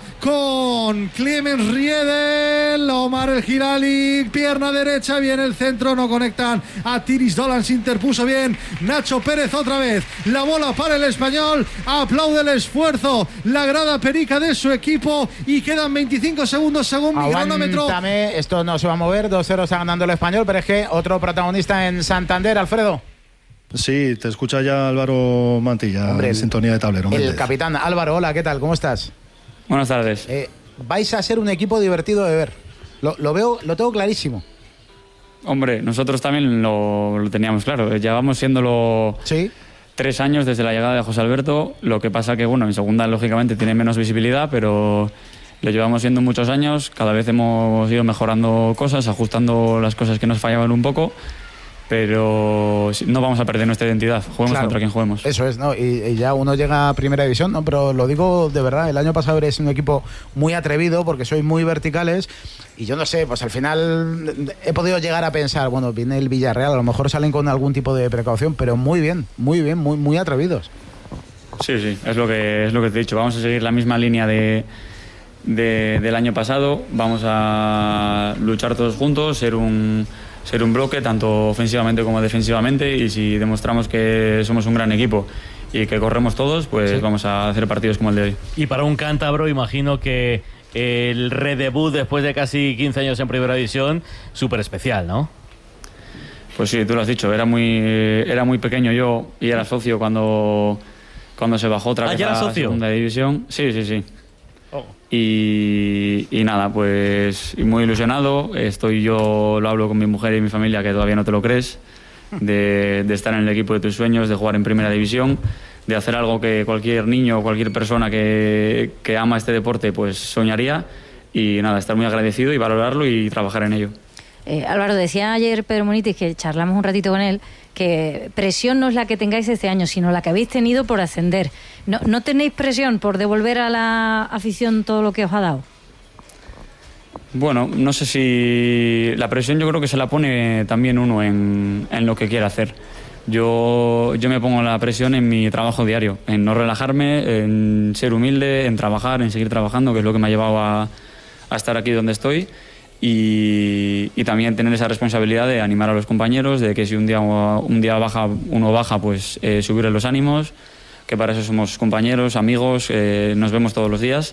con Clemens Riedel. Omar El Girali, pierna derecha, viene el centro, no conectan a Tiris Dolan, se interpuso bien Nacho Pérez otra vez. La bola para el Español, aplaude el esfuerzo la grada perica de su equipo, y quedan veinticinco segundos según mi cronómetro. Aguántame, esto no se va a mover, dos cero está ganando el Español, pero es que otro protagonista en Santander, Alfredo. Sí, te escucha ya Álvaro Mantilla, Hombre, en sintonía de tablero. El Méndez. capitán Álvaro, hola, ¿qué tal? ¿Cómo estás? Buenas tardes. Eh, vais a ser un equipo divertido de ver. Lo, lo veo, lo tengo clarísimo. Hombre, nosotros también lo, lo teníamos claro. Llevamos siéndolo ¿Sí? tres años desde la llegada de José Alberto. Lo que pasa que, bueno, en segunda lógicamente tiene menos visibilidad, pero lo llevamos siendo muchos años. Cada vez hemos ido mejorando cosas, ajustando las cosas que nos fallaban un poco. Pero no vamos a perder nuestra identidad, juguemos Claro, contra quien juguemos. Eso es, ¿no? Y, y ya uno llega a Primera División, ¿no? Pero lo digo de verdad, el año pasado eres un equipo muy atrevido porque sois muy verticales, y yo no sé, pues al final he podido llegar a pensar, bueno, viene el Villarreal, a lo mejor salen con algún tipo de precaución, pero muy bien, muy bien, muy, muy atrevidos. Sí, sí, es lo que es lo que te he dicho. Vamos a seguir la misma línea de, de, del año pasado. Vamos a luchar todos juntos, ser un ser un bloque tanto ofensivamente como defensivamente, y si demostramos que somos un gran equipo y que corremos todos, pues sí, vamos a hacer partidos como el de hoy. Y para un cántabro, imagino que el redebut después de casi quince años en Primera División, súper especial, ¿no? Pues sí, tú lo has dicho, era muy, era muy pequeño yo y era socio cuando, cuando se bajó otra ¿Ah, vez ya a era la socio? segunda división. Sí, sí, sí. Oh. Y, y nada, pues muy ilusionado. Estoy yo, lo hablo con mi mujer y mi familia, que todavía no te lo crees, de, de estar en el equipo de tus sueños, de jugar en primera división, de hacer algo que cualquier niño o cualquier persona que, que ama este deporte pues soñaría. Y nada, estar muy agradecido y valorarlo y trabajar en ello. Eh, Álvaro, decía ayer Pedro Munitis, que charlamos un ratito con él, que presión no es la que tengáis este año, sino la que habéis tenido por ascender. ¿No, no tenéis presión por devolver a la afición todo lo que os ha dado? Bueno, no sé si... La presión yo creo que se la pone también uno en, en lo que quiere hacer. Yo, yo me pongo la presión en mi trabajo diario, en no relajarme, en ser humilde, en trabajar, en seguir trabajando, que es lo que me ha llevado a, a estar aquí donde estoy. Y, y también tener esa responsabilidad de animar a los compañeros, de que si un día, un día baja, uno baja, pues eh, subirle los ánimos, que para eso somos compañeros, amigos, eh, nos vemos todos los días.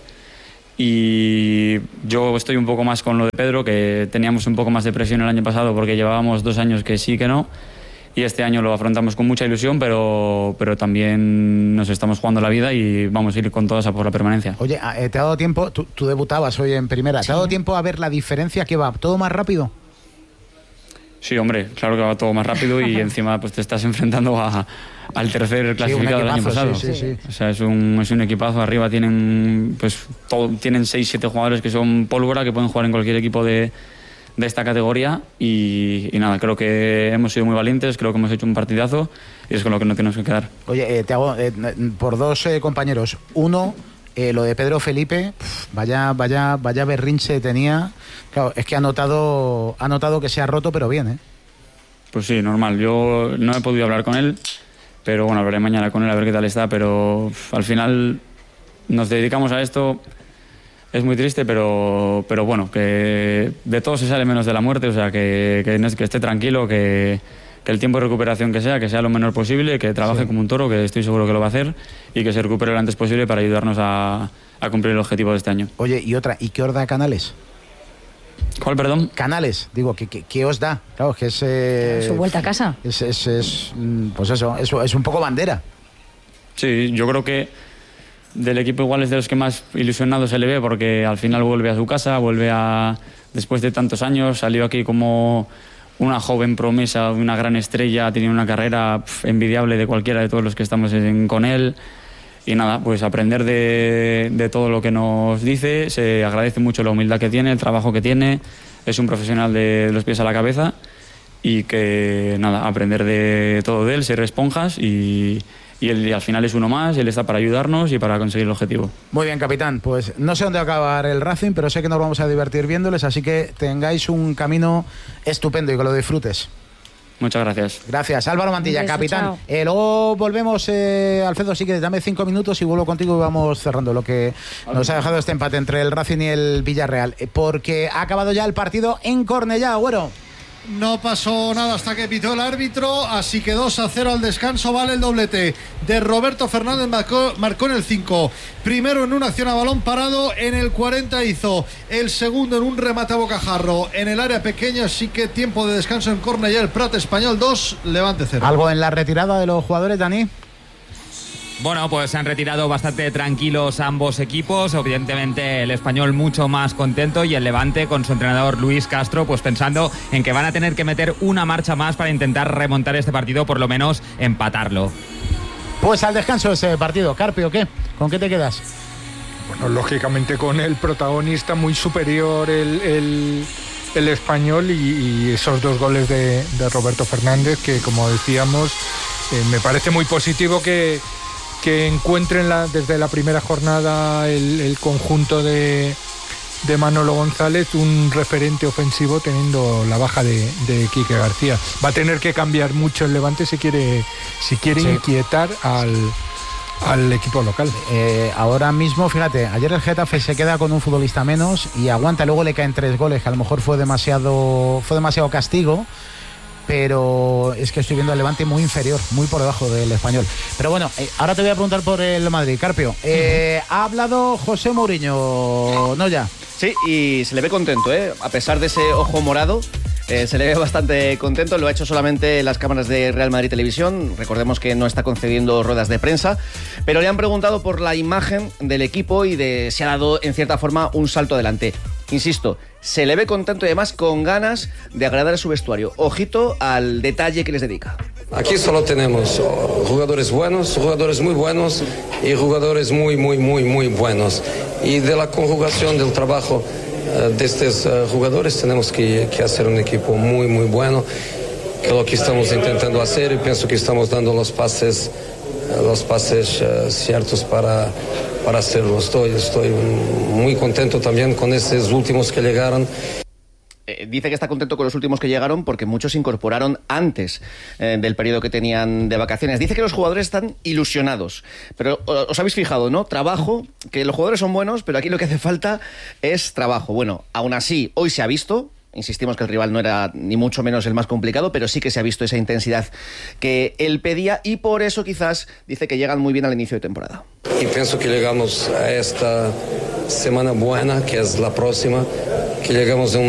Y yo estoy un poco más con lo de Pedro, que teníamos un poco más de presión el año pasado porque llevábamos dos años que sí, que no. Y este año lo afrontamos con mucha ilusión, pero, pero también nos estamos jugando la vida y vamos a ir con todas a por la permanencia. Oye, ¿te ha dado tiempo? Tú, tú debutabas hoy en primera. Sí. ¿Te ha dado tiempo a ver la diferencia que va? ¿Todo más rápido? Sí, hombre, claro que va todo más rápido y encima pues te estás enfrentando a, al tercer clasificado sí, del año pasado. Sí, sí, sí. O sea, es un, es un equipazo. Arriba tienen pues todo, tienen seis siete jugadores que son pólvora, que pueden jugar en cualquier equipo de de esta categoría y, y nada, creo que hemos sido muy valientes, creo que hemos hecho un partidazo y es con lo que no tenemos que quedar. Oye, eh, te hago eh, por dos eh, compañeros. Uno, eh, lo de Pedro Felipe, pff, vaya, vaya, vaya berrinche tenía. Claro, es que ha notado, ha notado que se ha roto, pero bien, ¿eh? Pues sí, normal. Yo no he podido hablar con él, pero bueno, hablaré mañana con él a ver qué tal está, pero pff, al final nos dedicamos a esto. Es muy triste, pero, pero bueno, que de todo se sale menos de la muerte, o sea, que, que, que esté tranquilo, que, que el tiempo de recuperación que sea, que sea lo menor posible, que trabaje sí. como un toro, que estoy seguro que lo va a hacer, y que se recupere lo antes posible para ayudarnos a, a cumplir el objetivo de este año. Oye, y otra, ¿y qué os da Canales? ¿Cuál, perdón? Canales, digo, ¿qué, qué, qué os da? Claro, que es... Eh, Su vuelta a casa. Es, es, es, pues eso, es, es un poco bandera. Sí, yo creo que del equipo igual es de los que más ilusionado se le ve, porque al final vuelve a su casa, vuelve a... Después de tantos años, salió aquí como una joven promesa, una gran estrella, ha tenido una carrera pf, envidiable de cualquiera de todos los que estamos en, con él. Y nada, pues aprender de, de todo lo que nos dice, se agradece mucho la humildad que tiene, el trabajo que tiene, es un profesional de los pies a la cabeza y que nada, aprender de todo de él, ser esponjas y... Y, él, y al final es uno más, y él está para ayudarnos y para conseguir el objetivo. Muy bien, capitán. Pues no sé dónde va a acabar el Racing, pero sé que nos vamos a divertir viéndoles, así que tengáis un camino estupendo y que lo disfrutes. Muchas gracias. Gracias. Álvaro Mantilla, beso, capitán. Eh, luego volvemos, eh, Alfredo, sí que dame cinco minutos y vuelvo contigo y vamos cerrando lo que nos ha dejado este empate entre el Racing y el Villarreal. Eh, porque ha acabado ya el partido en Cornellá, Agüero. No pasó nada hasta que pitó el árbitro, así que dos a cero al descanso. Vale el doblete de Roberto Fernández, marcó, marcó en el cinco. Primero en una acción a balón parado, en el cuarenta hizo el segundo en un remate a bocajarro en el área pequeña, así que tiempo de descanso en Cornellá. El Prat Español dos, Levante cero. ¿Algo en la retirada de los jugadores, Dani? Bueno, pues se han retirado bastante tranquilos ambos equipos. Evidentemente el Español mucho más contento y el Levante con su entrenador Luis Castro pues pensando en que van a tener que meter una marcha más para intentar remontar este partido, por lo menos empatarlo. Pues al descanso ese partido. Carpio, ¿qué? ¿Con qué te quedas? Bueno, lógicamente con el protagonista muy superior el, el, el Español y, y esos dos goles de, de Roberto Fernández que, como decíamos, eh, me parece muy positivo que que encuentren la, desde la primera jornada el, el conjunto de, de Manolo González un referente ofensivo teniendo la baja de, de Quique García. Va a tener que cambiar mucho el Levante si quiere, si quiere sí. inquietar al, al equipo local. Eh, ahora mismo, fíjate, ayer el Getafe se queda con un futbolista menos y aguanta, luego le caen tres goles, que a lo mejor fue demasiado, fue demasiado castigo. Pero es que estoy viendo al Levante muy inferior, muy por debajo del Español. Pero bueno, eh, ahora te voy a preguntar por el Madrid. Carpio, eh, uh-huh. ha hablado José Mourinho, ¿no ya? Sí, y se le ve contento, ¿eh? A pesar de ese ojo morado, Eh, se le ve bastante contento, lo ha hecho solamente las cámaras de Real Madrid Televisión, recordemos que no está concediendo ruedas de prensa, pero le han preguntado por la imagen del equipo y de si ha dado en cierta forma un salto adelante. Insisto, se le ve contento y además con ganas de agradar a su vestuario. Ojito al detalle que les dedica. Aquí solo tenemos jugadores buenos, jugadores muy buenos y jugadores muy, muy, muy, muy buenos. Y de la conjugación del trabajo de estos jugadores tenemos que, que hacer un equipo muy, muy bueno, que es lo que estamos intentando hacer y pienso que estamos dando los pases, los pases uh, ciertos para, para hacerlo. Estoy, estoy muy contento también con estos últimos que llegaron. Eh, dice que está contento con los últimos que llegaron porque muchos se incorporaron antes eh, del periodo que tenían de vacaciones. Dice que los jugadores están ilusionados, pero os habéis fijado, ¿no? Trabajo, que los jugadores son buenos, pero aquí lo que hace falta es trabajo. Bueno, aún así, hoy se ha visto. Insistimos que el rival no era ni mucho menos el más complicado, pero sí que se ha visto esa intensidad que él pedía y por eso quizás dice que llegan muy bien al inicio de temporada. Y pienso que llegamos a esta semana buena, que es la próxima, que llegamos a un